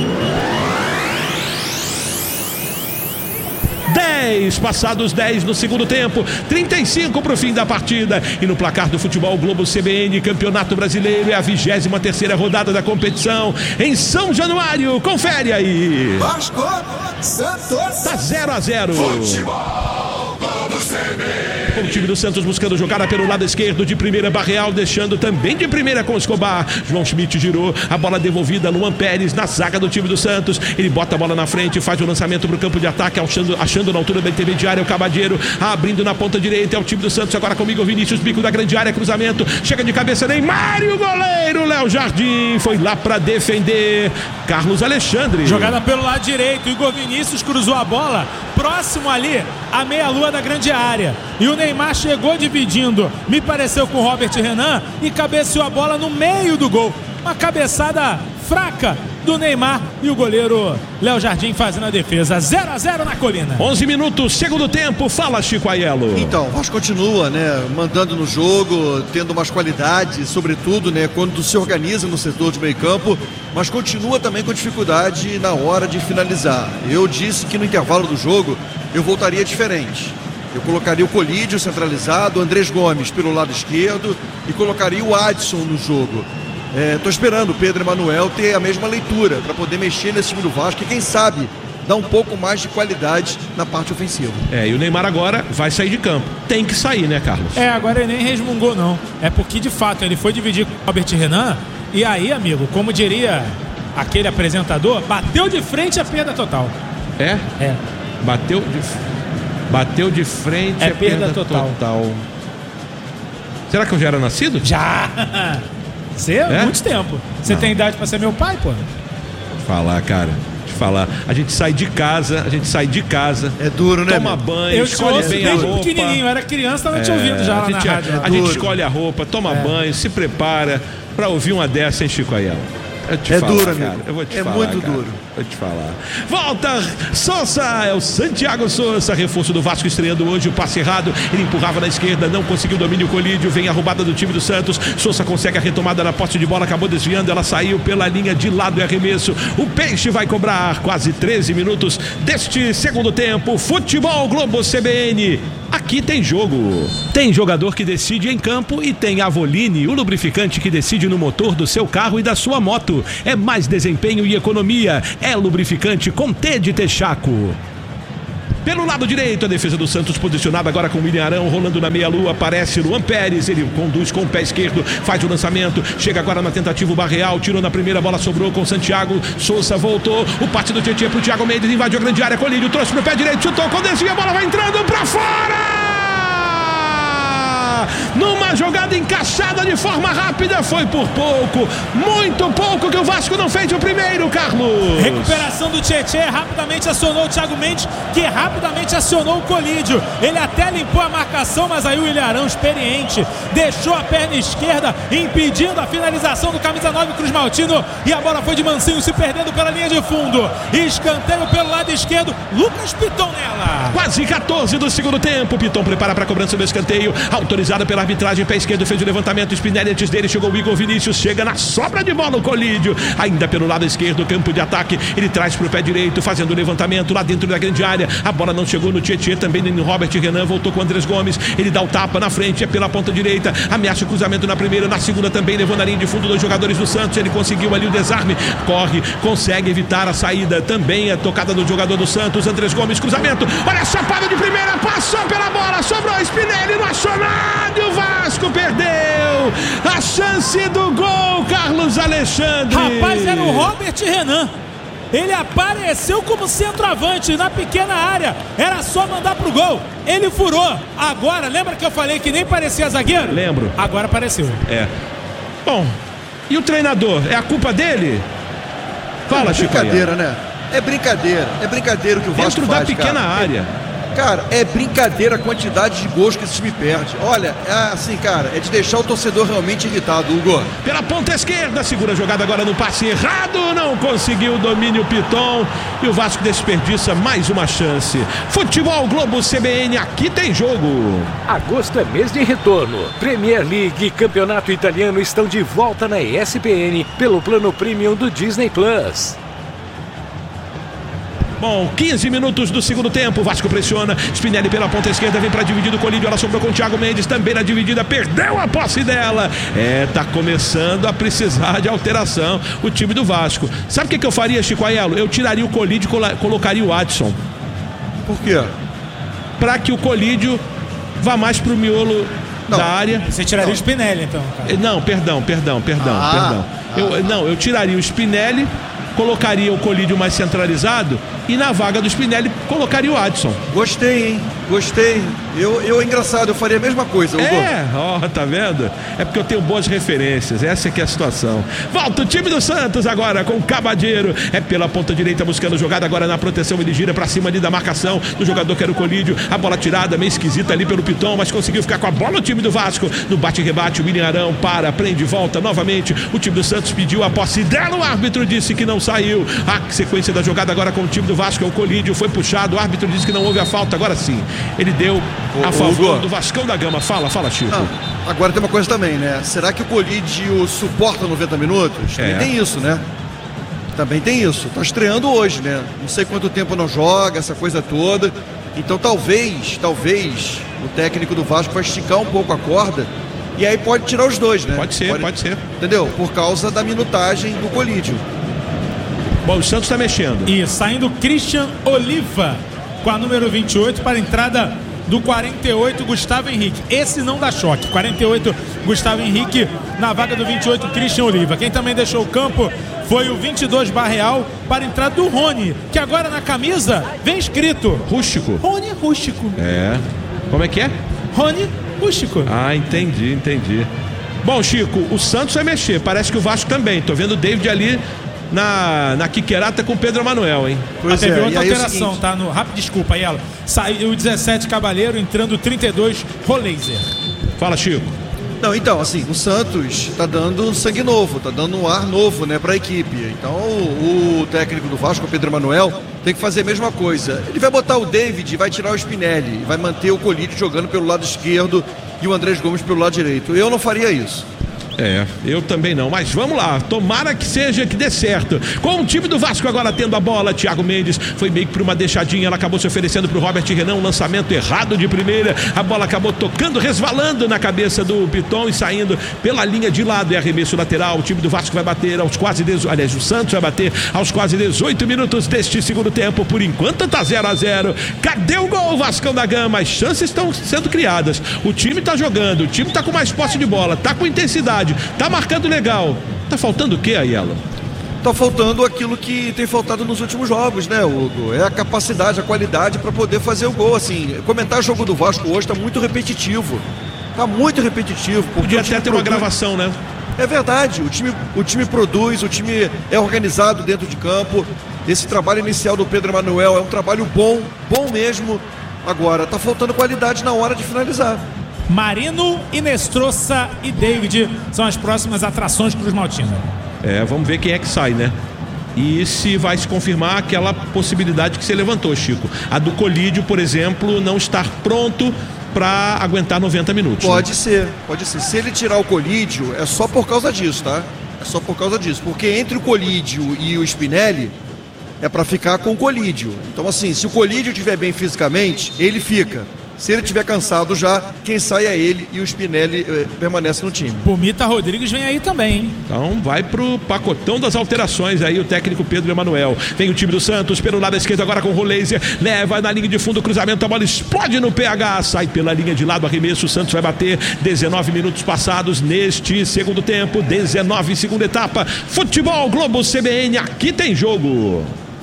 10, passados 10 no segundo tempo, 35 para o fim da partida. E no placar do Futebol Globo CBN, Campeonato Brasileiro, é a 23ª rodada da competição em São Januário. Confere aí. Vasco, Santos. Tá 0-0. Futebol Globo CBN. O time do Santos buscando jogada pelo lado esquerdo, de primeira Barreal, deixando também de primeira com o Escobar. João Schmidt girou, a bola devolvida, Luan Pérez na zaga do time do Santos. Ele bota a bola na frente, faz o lançamento para o campo de ataque, achando na altura da intermediária o Cabadeiro, abrindo na ponta direita, é o time do Santos agora comigo, Vinícius, bico da grande área, cruzamento, chega de cabeça Neymar e o goleiro Léo Jardim foi lá para defender. Carlos Alexandre. Jogada pelo lado direito, Igor Vinícius cruzou a bola próximo ali à meia-lua da grande área. E o Neymar chegou dividindo, me pareceu, com o Robert Renan e cabeceou a bola no meio do gol. Uma cabeçada fraca do Neymar e o goleiro Léo Jardim fazendo a defesa. 0-0 na Colina. 11 minutos, segundo tempo. Fala, Chico Aiello. Então, o Vasco continua, né, mandando no jogo, tendo umas qualidades, sobretudo, né, quando se organiza no setor de meio campo, mas continua também com dificuldade na hora de finalizar. Eu disse que no intervalo do jogo eu voltaria diferente. Eu colocaria o Colídio centralizado, o Andrés Gomes pelo lado esquerdo e colocaria o Adson no jogo. Estou esperando o Pedro Emanuel ter a mesma leitura para poder mexer nesse time do Vasco e quem sabe dar um pouco mais de qualidade na parte ofensiva. E o Neymar agora vai sair de campo. Tem que sair, né, Carlos? Agora ele nem resmungou, não. É porque, de fato, ele foi dividir com o Robert Renan e aí, amigo, como diria aquele apresentador, bateu de frente a perda total. É? Bateu de frente a perda total. Será que eu já era nascido? Já! Muito tempo. Você tem idade pra ser meu pai, pô? Falar, cara. Falar. A gente sai de casa. É duro, né? Toma banho, eu escolhe bem a roupa. Pequenininho, eu era criança, tava te ouvindo já lá na rádio. A gente escolhe a roupa, toma banho, se prepara pra ouvir uma dessa, hein, Chico Aiello? Duro, amigo. Cara. Eu vou te falar, muito cara. duro. Vou te falar. Volta Sousa, é o Santiago Sousa, reforço do Vasco estreando hoje, o passe errado, ele empurrava na esquerda, não conseguiu domínio, Colídio, vem a roubada do time do Santos, Sousa consegue a retomada na posse de bola, acabou desviando, ela saiu pela linha de lado e arremesso, o Peixe vai cobrar quase 13 minutos deste segundo tempo. Futebol Globo CBN, aqui tem jogo. Tem jogador que decide em campo e tem Avoline, o lubrificante que decide no motor do seu carro e da sua moto. É mais desempenho e economia. É lubrificante com T de Texaco. Pelo lado direito, a defesa do Santos posicionada agora com o William Arão, rolando na meia-lua, aparece Luan Pérez, ele conduz com o pé esquerdo, faz o lançamento, chega agora na tentativa o Barreal, tirou na primeira, bola sobrou com o Santiago, Sousa voltou, o passe do Tietchan pro Thiago Mendes, invadiu a grande área, Colídio trouxe pro pé direito, chutou com desvio, a bola vai entrando pra fora! Numa jogada encaixada de forma rápida, foi por pouco, muito pouco que o Vasco não fez o primeiro, Carlos. Recuperação do Tietchan, rapidamente acionou o Thiago Mendes, que rapidamente acionou o Colídio. Ele até limpou a marcação, mas aí o William Arão, experiente, deixou a perna esquerda, impedindo a finalização do camisa 9 Cruz Maltino, e a bola foi de mansinho, se perdendo pela linha de fundo. Escanteio pelo lado esquerdo, Lucas Piton nela. Quase 14 do segundo tempo, Piton prepara para a cobrança do escanteio, autorizada pela arbitragem, pé esquerdo, fez o levantamento, Spinelli antes dele, chegou o Igor Vinícius, chega na sobra de bola o Colídio, ainda pelo lado esquerdo, campo de ataque, ele traz para o pé direito, fazendo o levantamento lá dentro da grande área, a bola não chegou no Tietchan, também no Robert Renan, voltou com o Andrés Gomes, ele dá o tapa na frente, é pela ponta direita, ameaça o cruzamento na primeira, na segunda também, levou na linha de fundo dos jogadores do Santos, ele conseguiu ali o desarme, corre, consegue evitar a saída, também a tocada do jogador do Santos, Andrés Gomes, cruzamento, olha a chapada de primeira, passou pela bola, sobrou Spinelli, não achou nada, e o Vasco perdeu a chance do gol, Carlos Alexandre. Rapaz, era o Robert Renan. Ele apareceu como centroavante na pequena área. Era só mandar pro gol. Ele furou. Agora, lembra que eu falei que nem parecia zagueiro? Lembro. Agora apareceu. Bom, e o treinador? É a culpa dele? Fala, Chico. Brincadeira, né? É brincadeira o que o Vasco dentro faz, da pequena cara. área. Cara, é brincadeira a quantidade de gols que esse time perde. Olha, assim, cara, é de deixar o torcedor realmente irritado, Hugo. Pela ponta esquerda, segura a jogada agora no passe errado, não conseguiu o domínio Piton e o Vasco desperdiça mais uma chance. Futebol Globo CBN, aqui tem jogo. Agosto é mês de retorno. Premier League e Campeonato Italiano estão de volta na ESPN pelo plano Premium do Disney Plus. Bom, 15 minutos do segundo tempo, Vasco pressiona, Spinelli pela ponta esquerda, vem para dividir o Colídio, ela sobrou com o Thiago Mendes, também na dividida, perdeu a posse dela. Tá começando a precisar de alteração o time do Vasco. Sabe o que eu faria, Chico Aiello? Eu tiraria o Colídio e colocaria o Adson. Por quê? Para que o Colídio vá mais pro miolo da área. Você tiraria o Spinelli, então, cara. Não, perdão. Eu tiraria o Spinelli, colocaria o Colídio mais centralizado e na vaga do Spinelli colocaria o Adson. Gostei, hein? Gostei. Eu engraçado, eu faria a mesma coisa, Hugo. Tá vendo? É porque eu tenho boas referências, essa é que é a situação. Volta o time do Santos agora com o Cabadeiro, é pela ponta direita buscando jogada agora na proteção, ele gira pra cima ali da marcação do jogador que era o Colídio, a bola tirada, meio esquisita ali pelo Piton, mas conseguiu ficar com a bola o time do Vasco, no bate-rebate, o William Arão prende, volta novamente, o time do Santos pediu a posse dela, o árbitro disse que não saiu, a sequência da jogada agora com o time do Vasco, é o Colídio, foi puxado, o árbitro disse que não houve a falta, agora sim, ele deu a favor do Vascão da Gama. Fala, Chico. Agora tem uma coisa também, né? Será que o Colídio suporta 90 minutos? Também tem isso, né? Também tem isso. Tá estreando hoje, né? Não sei quanto tempo não joga, essa coisa toda. Então talvez o técnico do Vasco vai esticar um pouco a corda e aí pode tirar os dois, né? Pode ser. Entendeu? Por causa da minutagem do Colídio. Bom, o Santos tá mexendo. E saindo Christian Oliva com a número 28 para a entrada do 48, Gustavo Henrique. Esse não dá choque. 48, Gustavo Henrique na vaga do 28, Christian Oliva. Quem também deixou o campo foi o 22, Barreal, para a entrada do Rony, que agora na camisa vem escrito Rústico. Rony Rústico. Como é que é? Rony Rústico. Entendi. Bom, Chico, o Santos vai mexer. Parece que o Vasco também. Tô vendo o David ali na quiquerata com o Pedro Emanuel, hein? Teve outra alteração, tá? Desculpa, Aiello. Saiu o 17, Cavaleiro, entrando o 32, Roleiser. Fala, Chico. Não, então, assim, o Santos tá dando sangue novo, tá dando um ar novo, né, pra equipe. Então, o técnico do Vasco, o Pedro Emanuel, tem que fazer a mesma coisa. Ele vai botar o David e vai tirar o Spinelli, vai manter o Colídio jogando pelo lado esquerdo e o Andrés Gomes pelo lado direito. Eu não faria isso. Eu também não, mas vamos lá, tomara que dê certo. Com o time do Vasco agora tendo a bola, Thiago Mendes foi meio que por uma deixadinha, ela acabou se oferecendo pro Robert Renan, um lançamento errado de primeira, a bola acabou tocando, resvalando na cabeça do Piton e saindo pela linha de lado, é arremesso lateral, o time do Vasco vai bater o Santos vai bater aos quase 18 minutos deste segundo tempo, por enquanto tá 0-0, cadê o gol, Vascão da Gama? As chances estão sendo criadas, o time tá jogando, o time tá com mais posse de bola, tá com intensidade, tá marcando legal. Tá faltando o que, Aiello? Tá faltando aquilo que tem faltado nos últimos jogos, né, Hugo? É a capacidade, a qualidade para poder fazer o gol. Assim, comentar o jogo do Vasco hoje tá muito repetitivo. Tá muito repetitivo. Podia até ter uma gravação, né? É verdade. O time produz, o time é organizado dentro de campo. Esse trabalho inicial do Pedro Emanuel é um trabalho bom mesmo. Agora, tá faltando qualidade na hora de finalizar. Marino, Inestrosa e David são as próximas atrações Cruz Maltina. Vamos ver quem é que sai, né? E se vai se confirmar aquela possibilidade que você levantou, Chico. A do Colídio, por exemplo, não estar pronto para aguentar 90 minutos. Pode ser. Se ele tirar o Colídio, é só por causa disso, tá? É só por causa disso. Porque entre o Colídio e o Spinelli, é para ficar com o Colídio. Então, assim, se o Colídio estiver bem fisicamente, ele fica. Se ele estiver cansado já, quem sai é ele e o Spinelli permanece no time. Pumita Rodrigues vem aí também, hein? Então vai pro pacotão das alterações aí o técnico Pedro Emanuel. Vem o time do Santos pelo lado esquerdo agora com o Roleiser. Leva na linha de fundo o cruzamento, a bola explode no PH. Sai pela linha de lado, arremesso, o Santos vai bater. 19 minutos passados neste segundo tempo. 19, segunda etapa. Futebol Globo CBN, aqui tem jogo.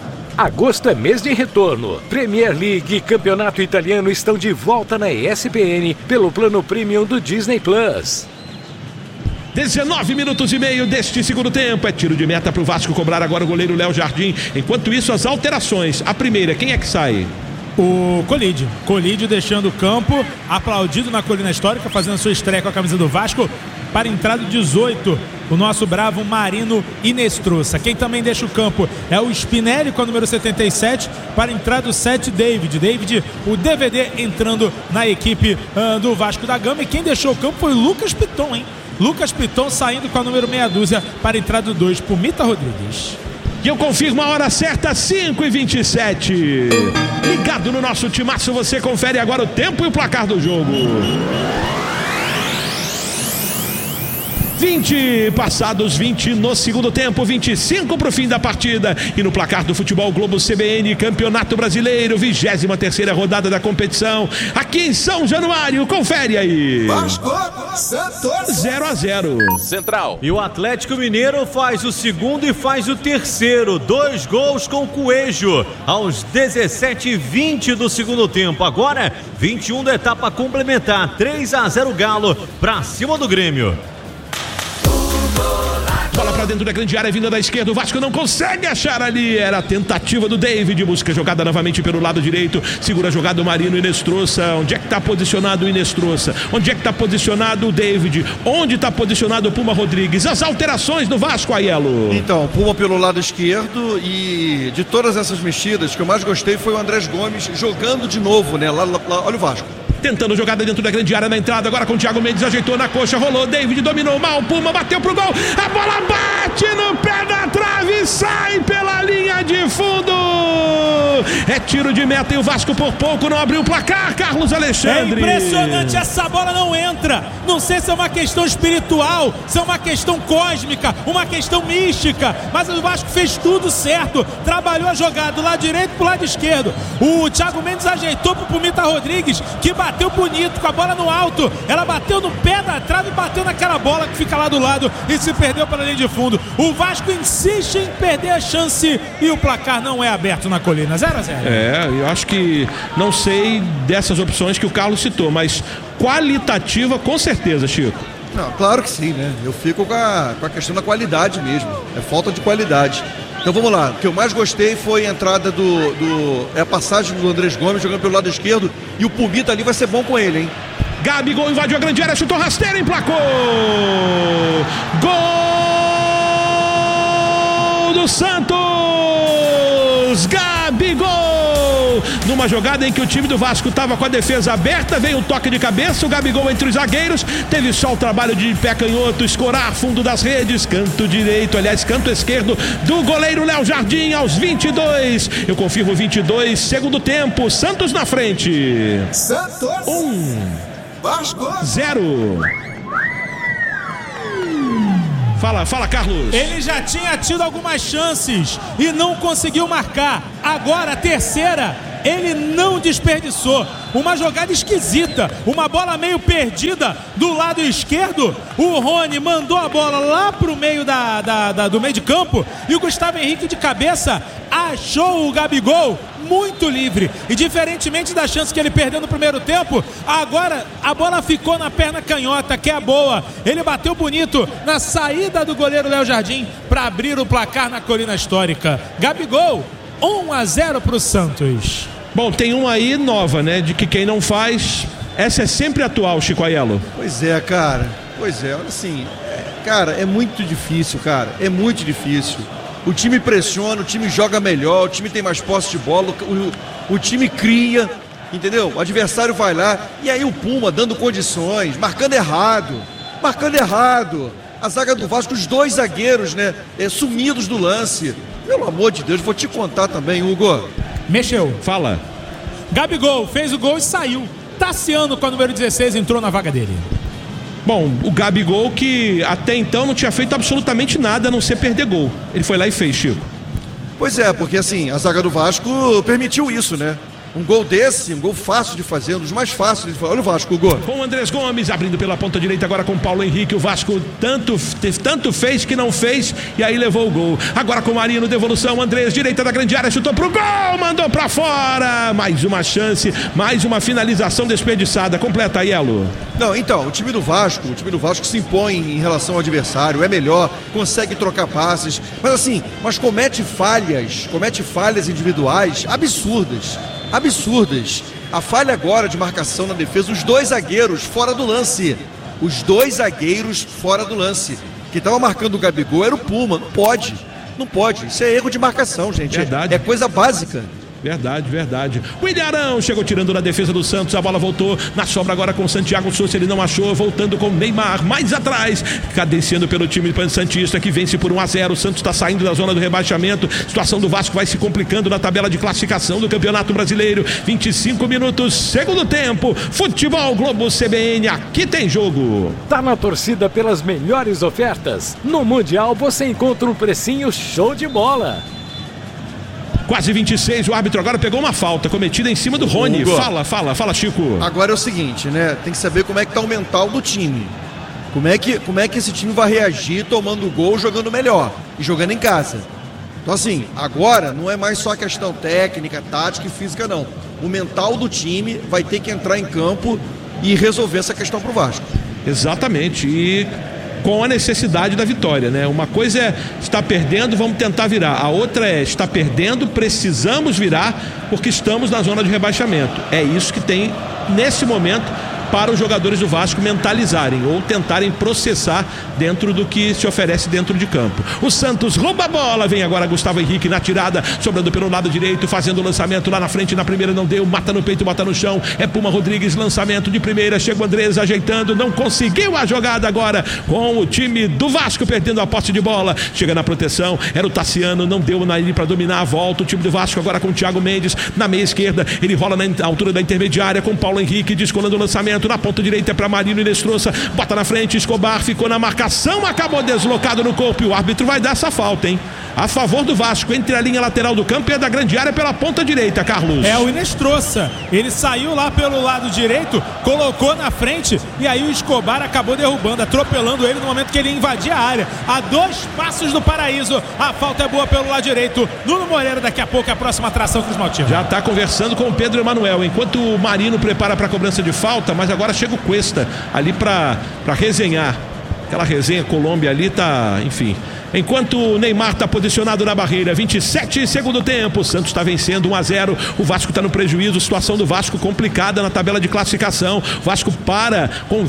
Agosto é mês de retorno. Premier League e Campeonato Italiano estão de volta na ESPN pelo plano Premium do Disney Plus. 19 minutos e meio deste segundo tempo. É tiro de meta para o Vasco cobrar agora o goleiro Léo Jardim. Enquanto isso, as alterações. A primeira, quem é que sai? O Colídio deixando o campo, aplaudido na Colina Histórica, fazendo sua estreia com a camisa do Vasco. Para a entrada 18, o nosso bravo Marino Inestrosa. Quem também deixa o campo é o Spinelli com a número 77. Para a entrada 7, David, o DVD entrando na equipe do Vasco da Gama. E quem deixou o campo foi o Lucas Piton, hein? Lucas Piton saindo com a número meia dúzia para a entrada 2, Pumita Rodrigues. E eu confirmo a hora certa, 5h27. Ligado no nosso timaço, você confere agora o tempo e o placar do jogo. 20 passados 20 no segundo tempo, 25 para o fim da partida. E no placar do Futebol Globo CBN, Campeonato Brasileiro, 23ª rodada da competição, aqui em São Januário. Confere aí. 0-0. Central. E o Atlético Mineiro faz o segundo e faz o terceiro. 2 gols com o Coelho aos 17:20 do segundo tempo. Agora 21 da etapa complementar. 3-0 Galo para cima do Grêmio. Bola pra dentro da grande área, vinda da esquerda, o Vasco não consegue achar ali, era a tentativa do David, busca jogada novamente pelo lado direito, segura a jogada o Marino Inestrosa. Onde é que tá posicionado o Inestrosa? Onde é que tá posicionado o David? Onde tá posicionado o Puma Rodrigues? As alterações do Vasco, Aiello. Então, Puma pelo lado esquerdo, e de todas essas mexidas, que eu mais gostei foi o Andrés Gomes jogando de novo, né? Lá, olha o Vasco. Tentando jogada dentro da grande área na entrada, agora com o Thiago Mendes, ajeitou na coxa, rolou, David dominou mal, Puma bateu pro gol, a bola bate no pé da trave e sai pela linha de fundo. É tiro de meta e o Vasco por pouco não abriu o placar, Carlos Alexandre. É impressionante, essa bola não entra. Não sei se é uma questão espiritual, se é uma questão cósmica, uma questão mística, mas o Vasco fez tudo certo, trabalhou a jogada do lado direito pro lado esquerdo. O Thiago Mendes ajeitou pro Pumita Rodrigues, que bateu bonito, com a bola no alto, ela bateu no pé da trave e bateu naquela bola que fica lá do lado e se perdeu pela linha de fundo. O Vasco insiste em perder a chance e o placar não é aberto na Colina. 0-0. Eu acho que não sei dessas opções que o Carlos citou, mas qualitativa com certeza, Chico. Não, claro que sim, né? Eu fico com a questão da qualidade mesmo, é falta de qualidade. Então vamos lá, o que eu mais gostei foi a entrada é a passagem do Andrés Gomes jogando pelo lado esquerdo, e o Pumita ali vai ser bom com ele, hein? Gabigol invadiu a grande área, chutou rasteiro, emplacou! Gol do Santos! Gabigol! Numa jogada em que o time do Vasco estava com a defesa aberta, veio um toque de cabeça, o Gabigol entre os zagueiros, teve só o trabalho de pé canhoto, escorar fundo das redes, canto direito, aliás, canto esquerdo do goleiro Léo Jardim aos 22. Eu confirmo 22, segundo tempo, Santos na frente. Santos 1, 0. Fala, Carlos. Ele já tinha tido algumas chances e não conseguiu marcar. Agora, a terceira, ele não desperdiçou. Uma jogada esquisita, uma bola meio perdida do lado esquerdo. O Rony mandou a bola lá pro meio do meio de campo e o Gustavo Henrique de cabeça achou o Gabigol muito livre. E diferentemente da chance que ele perdeu no primeiro tempo, agora a bola ficou na perna canhota, que é a boa. Ele bateu bonito na saída do goleiro Léo Jardim para abrir o placar na Colina Histórica. Gabigol, 1-0 pro Santos. Bom, tem uma aí nova, né? De que quem não faz, essa é sempre atual, Chico Aiello. Pois é, cara. Pois é, olha assim, cara, é muito difícil, cara. É muito difícil. O time pressiona, o time joga melhor, o time tem mais posse de bola, o time cria, entendeu? O adversário vai lá, e aí o Puma dando condições, marcando errado. A zaga do Vasco, os dois zagueiros, né, sumidos do lance. Pelo amor de Deus, vou te contar também, Hugo. Mexeu. Fala. Gabigol fez o gol e saiu. Tassiano, com a número 16, entrou na vaga dele. Bom, o Gabigol, que até então não tinha feito absolutamente nada a não ser perder gol. Ele foi lá e fez, Chico. Pois é, porque assim, a zaga do Vasco permitiu isso, né? Um gol desse, um gol fácil de fazer, um dos mais fáceis de fazer. Olha o Vasco, o gol. Com o Andrés Gomes abrindo pela ponta direita agora com o Paulo Henrique. O Vasco tanto fez que não fez e aí levou o gol. Agora com o Marino, devolução, Andrés, direita da grande área, chutou pro gol, mandou pra fora. Mais uma chance, mais uma finalização desperdiçada. Completa, Aiello. Não, então, o time do Vasco se impõe em relação ao adversário, é melhor, consegue trocar passes, mas assim, comete falhas individuais absurdas. absurdas. A falha agora de marcação na defesa, os 2 zagueiros fora do lance. Os 2 zagueiros fora do lance. Quem estava marcando o Gabigol era o Puma. Não pode. Não pode. Isso é erro de marcação, gente. Verdade. É coisa básica. Verdade. O Ilharão chegou tirando na defesa do Santos, a bola voltou na sobra agora com o Santiago Sousa, ele não achou, voltando com o Neymar, mais atrás, cadenciando pelo time santista que vence por 1-0, o Santos está saindo da zona do rebaixamento, situação do Vasco vai se complicando na tabela de classificação do Campeonato Brasileiro, 25 minutos, segundo tempo, Futebol Globo CBN, aqui tem jogo. Tá na torcida pelas melhores ofertas? No Mundial você encontra um precinho show de bola. Quase 26, o árbitro agora pegou uma falta cometida em cima do Rony. Fala, Chico. Agora é o seguinte, né? Tem que saber como é que tá o mental do time. Como é que esse time vai reagir tomando gol, jogando melhor e jogando em casa. Então assim, agora não é mais só questão técnica, tática e física, não. O mental do time vai ter que entrar em campo e resolver essa questão pro Vasco. Exatamente, e com a necessidade da vitória, né? Uma coisa é estar perdendo, vamos tentar virar. A outra é estar perdendo, precisamos virar porque estamos na zona de rebaixamento. É isso que tem nesse momento para os jogadores do Vasco mentalizarem ou tentarem processar dentro do que se oferece dentro de campo. O Santos rouba a bola, vem agora Gustavo Henrique na tirada, sobrando pelo lado direito, fazendo o lançamento lá na frente, na primeira não deu, mata no peito, bota no chão, é Puma Rodrigues, lançamento de primeira, chega o Andrés ajeitando, não conseguiu a jogada agora com o time do Vasco perdendo a posse de bola, chega na proteção, era o Tassiano, não deu ali para dominar a volta, o time do Vasco agora com o Thiago Mendes na meia esquerda, ele rola na altura da intermediária com o Paulo Henrique, descolando o lançamento na ponta direita para Marino Inestrosa, bota na frente, Escobar ficou na marcação, acabou deslocado no corpo e o árbitro vai dar essa falta, hein? A favor do Vasco, entre a linha lateral do campo e a da grande área pela ponta direita, Carlos. É o Inestrosa, ele saiu lá pelo lado direito, colocou na frente e aí o Escobar acabou derrubando, atropelando ele no momento que ele invadia a área, a 2 passos do paraíso, a falta é boa pelo lado direito, Nuno Moreira daqui a pouco é a próxima atração, Cris Maltino. Já está conversando com o Pedro Emanuel, enquanto o Marino prepara para a cobrança de falta, mas agora chega o Cuesta ali para resenhar, aquela resenha Colômbia ali tá, enfim. Enquanto o Neymar está posicionado na barreira, 27 segundo tempo, o Santos está vencendo 1-0, o Vasco está no prejuízo, situação do Vasco complicada na tabela de classificação, o Vasco para com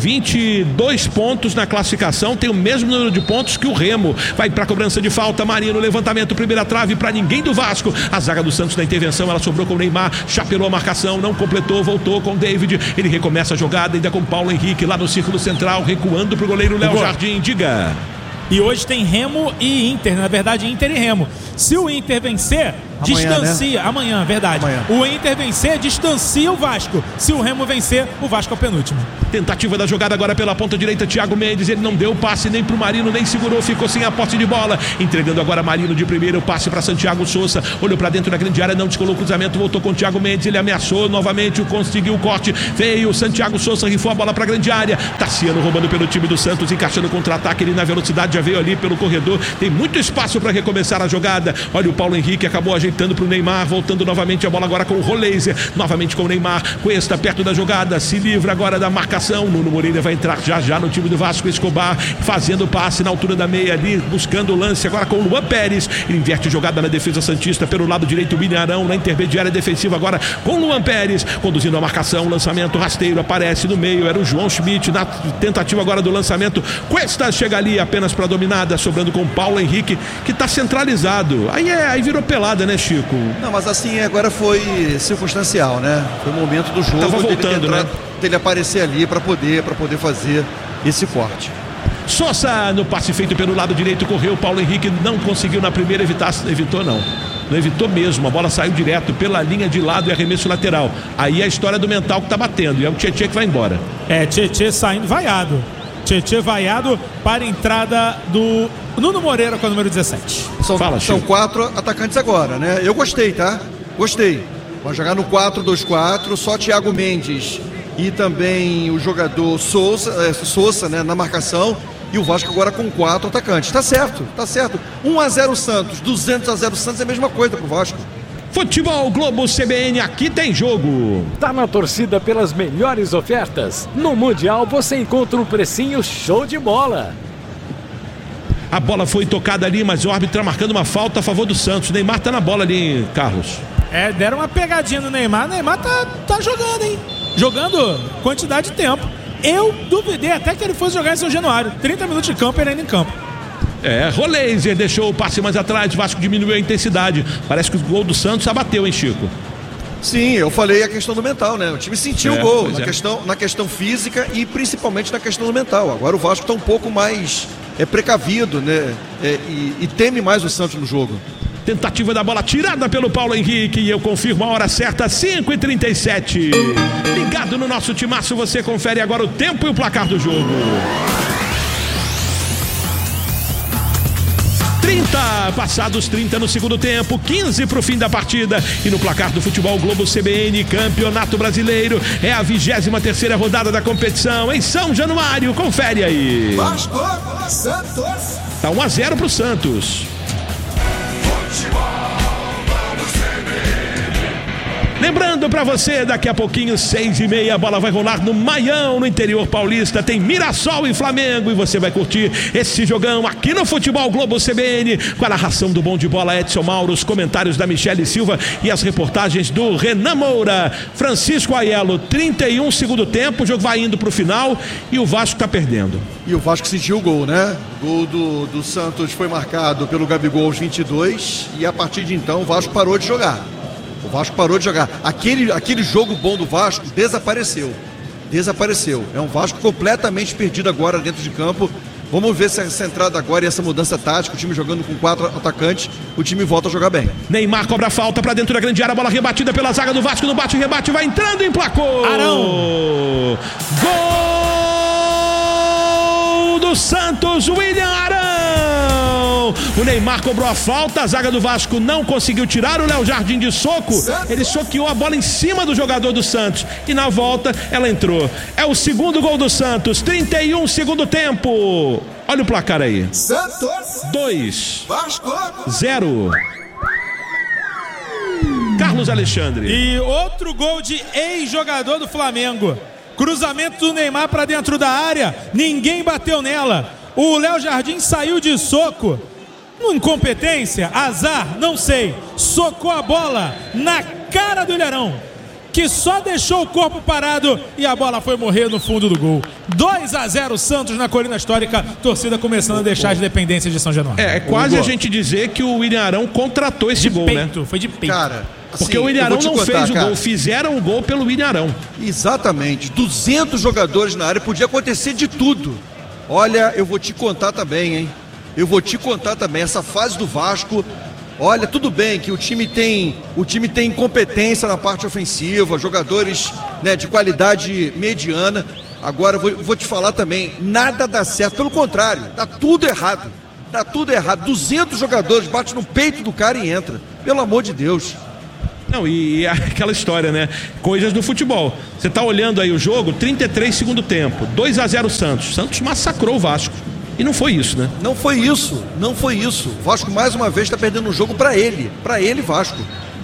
22 pontos na classificação, tem o mesmo número de pontos que o Remo, vai para a cobrança de falta, Marino, levantamento, primeira trave para ninguém do Vasco, a zaga do Santos na intervenção, ela sobrou com o Neymar, chapelou a marcação, não completou, voltou com o David, ele recomeça a jogada, ainda com o Paulo Henrique lá no círculo central, recuando para o goleiro Léo Jardim, diga. E hoje tem Remo e Inter, na verdade Inter e Remo. Se o Inter vencer, distancia, né? Amanhã, verdade. Amanhã. O Inter vencer, distancia o Vasco. Se o Remo vencer, o Vasco é o penúltimo. Tentativa da jogada agora pela ponta direita, Thiago Mendes, ele não deu o passe nem pro Marino, nem segurou, ficou sem a posse de bola, entregando agora Marino de primeiro, o passe para Santiago Sousa, olhou para dentro da grande área, não descolou o cruzamento, voltou com o Thiago Mendes, ele ameaçou novamente, conseguiu o corte, veio o Santiago Sousa, rifou a bola para a grande área, Tassiano roubando pelo time do Santos, encaixando o contra-ataque, ele na velocidade já veio ali pelo corredor, tem muito espaço para recomeçar a jogada, olha o Paulo Henrique, acabou ajeitando pro Neymar, voltando novamente a bola agora com o Roleiser, novamente com o Neymar, Cuesta perto da jogada, se livra agora da marcação, Nuno Moreira vai entrar já no time do Vasco, Escobar fazendo o passe na altura da meia ali, buscando o lance agora com o Luan Pérez, ele inverte jogada na defesa santista, pelo lado direito o Minharão, na intermediária defensiva agora com o Luan Pérez, conduzindo a marcação, lançamento rasteiro, aparece no meio, era o João Schmidt, na tentativa agora do lançamento, Cuesta chega ali apenas para dominada, sobrando com o Paulo Henrique, que está centralizado, aí virou pelada, né, Chico? Não, mas assim, agora foi circunstancial, né? Foi o momento do jogo, tava voltando, né? Ele aparecer ali para poder fazer esse corte. Sousa no passe feito pelo lado direito, correu, Paulo Henrique não conseguiu na primeira não evitou mesmo, a bola saiu direto pela linha de lado e arremesso lateral, aí é a história do mental que tá batendo, e é o Tietê que vai embora. Tietê saindo vaiado, Tietê vaiado para a entrada do Nuno Moreira com o número 17. São 4 atacantes agora, né? Eu gostei, tá? Gostei. Vai jogar no 4-2-4, só Thiago Mendes e também o jogador Sousa, né, na marcação, e o Vasco agora com 4 atacantes. Tá certo. 1-0 Santos, 200-0 Santos é a mesma coisa pro Vasco. Futebol Globo CBN, aqui tem jogo. Tá na torcida pelas melhores ofertas? No Mundial você encontra um precinho show de bola. A bola foi tocada ali, mas o árbitro está marcando uma falta a favor do Santos. Neymar tá na bola ali, Carlos. Deram uma pegadinha no Neymar. O Neymar tá jogando, hein? Jogando quantidade de tempo. Eu duvidei até que ele fosse jogar em São Januário. 30 minutos de campo, ele ainda em campo. Roleiser deixou o passe mais atrás, o Vasco diminuiu a intensidade. Parece que o gol do Santos abateu, hein, Chico? Sim, eu falei a questão do mental, né? O time sentiu o gol na questão física e principalmente na questão do mental. Agora o Vasco está um pouco mais precavido, né? E teme mais o Santos no jogo. Tentativa da bola tirada pelo Paulo Henrique e eu confirmo a hora certa, 5h37. Ligado no nosso timaço, você confere agora o tempo e o placar do jogo. 30, passados 30 no segundo tempo, 15 para o fim da partida. E no placar do Futebol Globo CBN, Campeonato Brasileiro, é a 23ª rodada da competição em São Januário. Confere aí. Vasco, Santos. Tá 1-0 pro Santos. Lembrando pra você, daqui a pouquinho, 6h30, a bola vai rolar no Maião, no interior paulista. Tem Mirassol e Flamengo e você vai curtir esse jogão aqui no Futebol Globo CBN, com a narração do Bom de Bola Edson Mauro, os comentários da Michele Silva e as reportagens do Renan Moura. Francisco Aiello, 31 segundo tempo, o jogo vai indo pro final e o Vasco tá perdendo. E o Vasco sentiu o gol, né? O gol do Santos foi marcado pelo Gabigol aos 22 e a partir de então o Vasco parou de jogar. O Vasco parou de jogar. Aquele jogo bom do Vasco desapareceu. É um Vasco completamente perdido agora dentro de campo. Vamos ver se essa entrada agora e essa mudança tática, o time jogando com 4 atacantes, o time volta a jogar bem. Neymar cobra falta pra dentro da grande área, a bola rebatida pela zaga do Vasco, no bate e rebate, vai entrando, emplacou. Arão. Gol do Santos, William Arão. O Neymar cobrou a falta, a zaga do Vasco não conseguiu tirar o Léo Jardim de soco. Ele soqueou a bola em cima do jogador do Santos e na volta ela entrou. É o segundo gol do Santos, 31 segundo tempo. Olha o placar aí. Santos 2, Vasco 0. Carlos Alexandre. E outro gol de ex-jogador do Flamengo. Cruzamento do Neymar para dentro da área, ninguém bateu nela. O Léo Jardim saiu de soco. Incompetência, azar, não sei. Socou a bola na cara do Ilharão, que só deixou o corpo parado e a bola foi morrer no fundo do gol. 2-0 Santos na Colina Histórica, torcida começando a deixar as dependências de São Januário. É quase a gente dizer que o William Arão contratou esse gol, peito, né? Foi de peito. Cara, assim, porque o William Arão não fez o gol, fizeram o gol pelo William Arão. Exatamente, 200 jogadores na área, podia acontecer de tudo. Olha, eu vou te contar também, hein? Essa fase do Vasco, olha, tudo bem que o time tem incompetência na parte ofensiva, jogadores, né, de qualidade mediana. Agora vou te falar também, nada dá certo, pelo contrário, dá tudo errado. 200 jogadores, bate no peito do cara e entra, pelo amor de Deus. Não, e aquela história, né? Coisas do futebol. Você tá olhando aí o jogo, 33 segundo tempo, 2-0 Santos. Santos massacrou o Vasco. E não foi isso, né? Não foi isso. O Vasco mais uma vez está perdendo o jogo para ele, Vasco.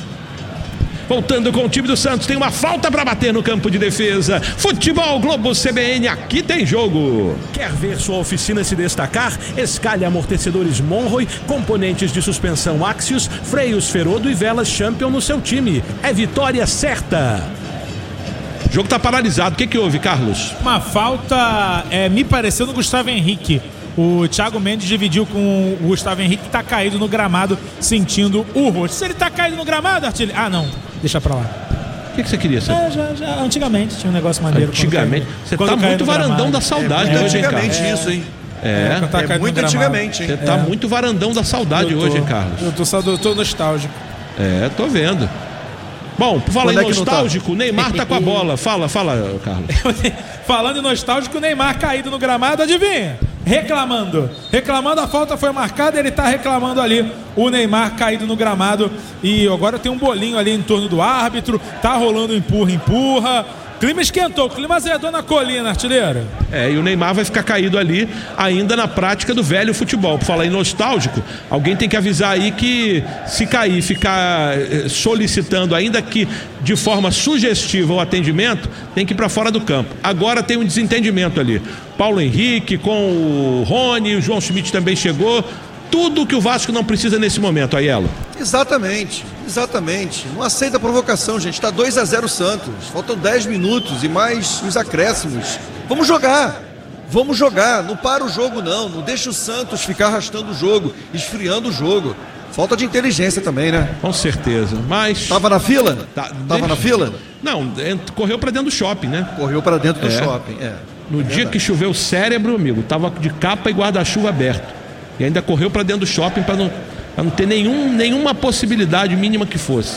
Voltando com o time do Santos, tem uma falta para bater no campo de defesa. Futebol Globo CBN, aqui tem jogo. Quer ver sua oficina se destacar? Escalhe amortecedores Monroe, componentes de suspensão Axios, freios Ferodo e velas Champion no seu time. É vitória certa. O jogo tá paralisado. O que houve, Carlos? Uma falta, me pareceu, no Gustavo Henrique. O Thiago Mendes dividiu com o Gustavo Henrique, que tá caído no gramado, sentindo o rosto. Se ele tá caído no gramado, Artilho... Ah, não. Deixa pra lá. O que você queria saber? Já antigamente tinha um negócio maneiro. Antigamente? Você tá muito varandão da saudade hoje, hein, cara? Isso, hein? É muito antigamente, hein? Você tá muito varandão da saudade hoje, hein, Carlos? Eu tô nostálgico. Tô vendo. Bom, por falar em nostálgico, o Neymar tá com a bola. Fala, Carlos. Falando em nostálgico, o Neymar caído no gramado, adivinha? Reclamando, a falta foi marcada, ele tá reclamando ali, o Neymar caído no gramado. E agora tem um bolinho ali em torno do árbitro, tá rolando empurra. Clima esquentou, clima azedou na colina, artilheiro. E o Neymar vai ficar caído ali ainda na prática do velho futebol. Por falar em nostálgico, alguém tem que avisar aí que se cair, ficar solicitando, ainda que de forma sugestiva o atendimento, tem que ir para fora do campo. Agora tem um desentendimento ali. Paulo Henrique com o Rony, o João Schmidt também chegou. tudo que o Vasco não precisa nesse momento, Aiello. Exatamente. Não aceita a provocação, gente. Está 2-0 Santos. Faltam 10 minutos e mais os acréscimos. Vamos jogar. Não para o jogo, não deixa o Santos ficar arrastando o jogo, esfriando o jogo. Falta de inteligência também, né? Com certeza, mas... Tava na fila? Tava na fila? Não, correu pra dentro do shopping, né? Correu pra dentro do shopping, No dia que choveu o cérebro, amigo, tava de capa e guarda-chuva aberto. E ainda correu pra dentro do shopping pra não ter nenhuma possibilidade mínima que fosse.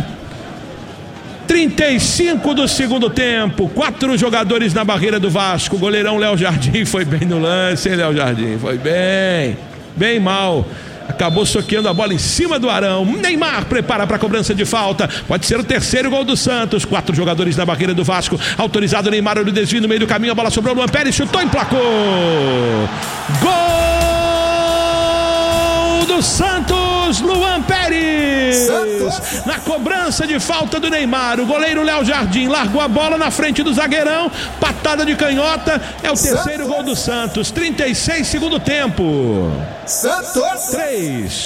35 do segundo tempo, 4 jogadores na barreira do Vasco. O goleirão Léo Jardim foi bem no lance, hein, Léo Jardim? Foi bem mal. Acabou soqueando a bola em cima do Arão. Neymar prepara para a cobrança de falta. Pode ser o terceiro gol do Santos. 4 jogadores na barreira do Vasco. Autorizado Neymar, olha o desvio no meio do caminho. A bola sobrou. Luan Pérez chutou, emplacou. Gol do Santos, Luan Pérez. Na cobrança de falta do Neymar, o goleiro Léo Jardim largou a bola na frente do zagueirão. Patada de canhota. É o terceiro gol do Santos. 36 segundo tempo. Santos 3-0.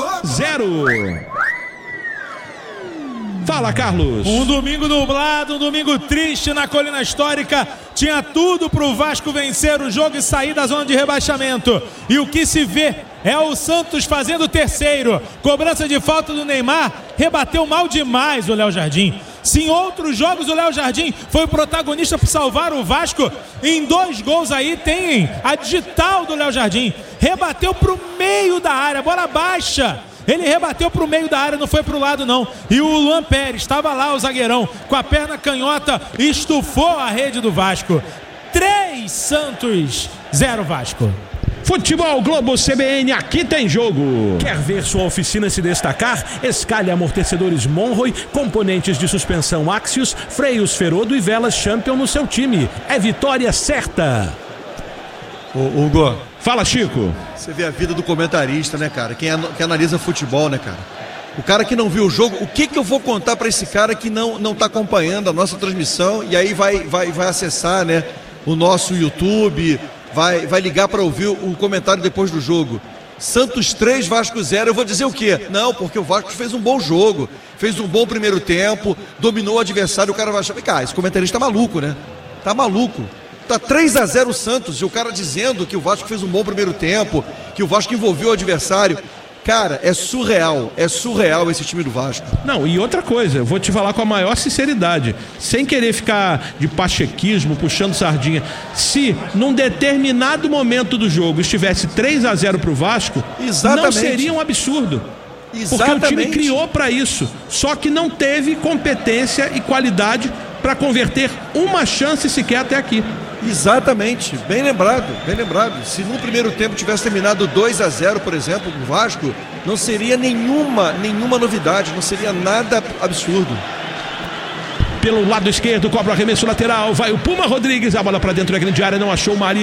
Fala, Carlos. Um domingo nublado, um domingo triste na Colina Histórica. Tinha tudo pro Vasco vencer o jogo e sair da zona de rebaixamento. E o que se vê é o Santos fazendo o terceiro. Cobrança de falta do Neymar. Rebateu mal demais o Léo Jardim. Se em outros jogos o Léo Jardim foi o protagonista por salvar o Vasco, em 2 gols aí tem a digital do Léo Jardim. Rebateu pro meio da área, bola baixa. Ele rebateu pro meio da área, não foi pro lado não. E o Luan Pérez, estava lá o zagueirão, com a perna canhota, estufou a rede do Vasco. 3 Santos, 0 Vasco. Futebol Globo CBN, aqui tem jogo. Quer ver sua oficina se destacar? Escalhe amortecedores Monroe, componentes de suspensão Axios, freios Ferodo e velas Champion no seu time. É vitória certa. Ô, Hugo. Fala, Chico. Você vê a vida do comentarista, né, cara? Quem analisa futebol, né, cara? O cara que não viu o jogo, o que eu vou contar pra esse cara que não tá acompanhando a nossa transmissão e aí vai acessar, né, o nosso YouTube, vai ligar para ouvir o comentário depois do jogo. Santos 3, Vasco 0, eu vou dizer o quê? Não, porque o Vasco fez um bom jogo, fez um bom primeiro tempo, dominou o adversário, o cara vai achar, cara, esse comentarista tá maluco, né? Tá maluco. Tá 3-0 o Santos e o cara dizendo que o Vasco fez um bom primeiro tempo, que o Vasco envolveu o adversário. Cara, é surreal esse time do Vasco. Não, e outra coisa, eu vou te falar com a maior sinceridade, sem querer ficar de pachequismo, puxando sardinha. Se num determinado momento do jogo estivesse 3-0 pro Vasco, não seria um absurdo. Porque o time criou para isso, só que não teve competência e qualidade para converter uma chance sequer até aqui. Exatamente, bem lembrado. Se no primeiro tempo tivesse terminado 2-0, por exemplo, no Vasco, não seria nenhuma novidade, não seria nada absurdo. Pelo lado esquerdo, cobra o arremesso lateral, vai o Puma Rodrigues, a bola para dentro da grande área, não achou o Maria.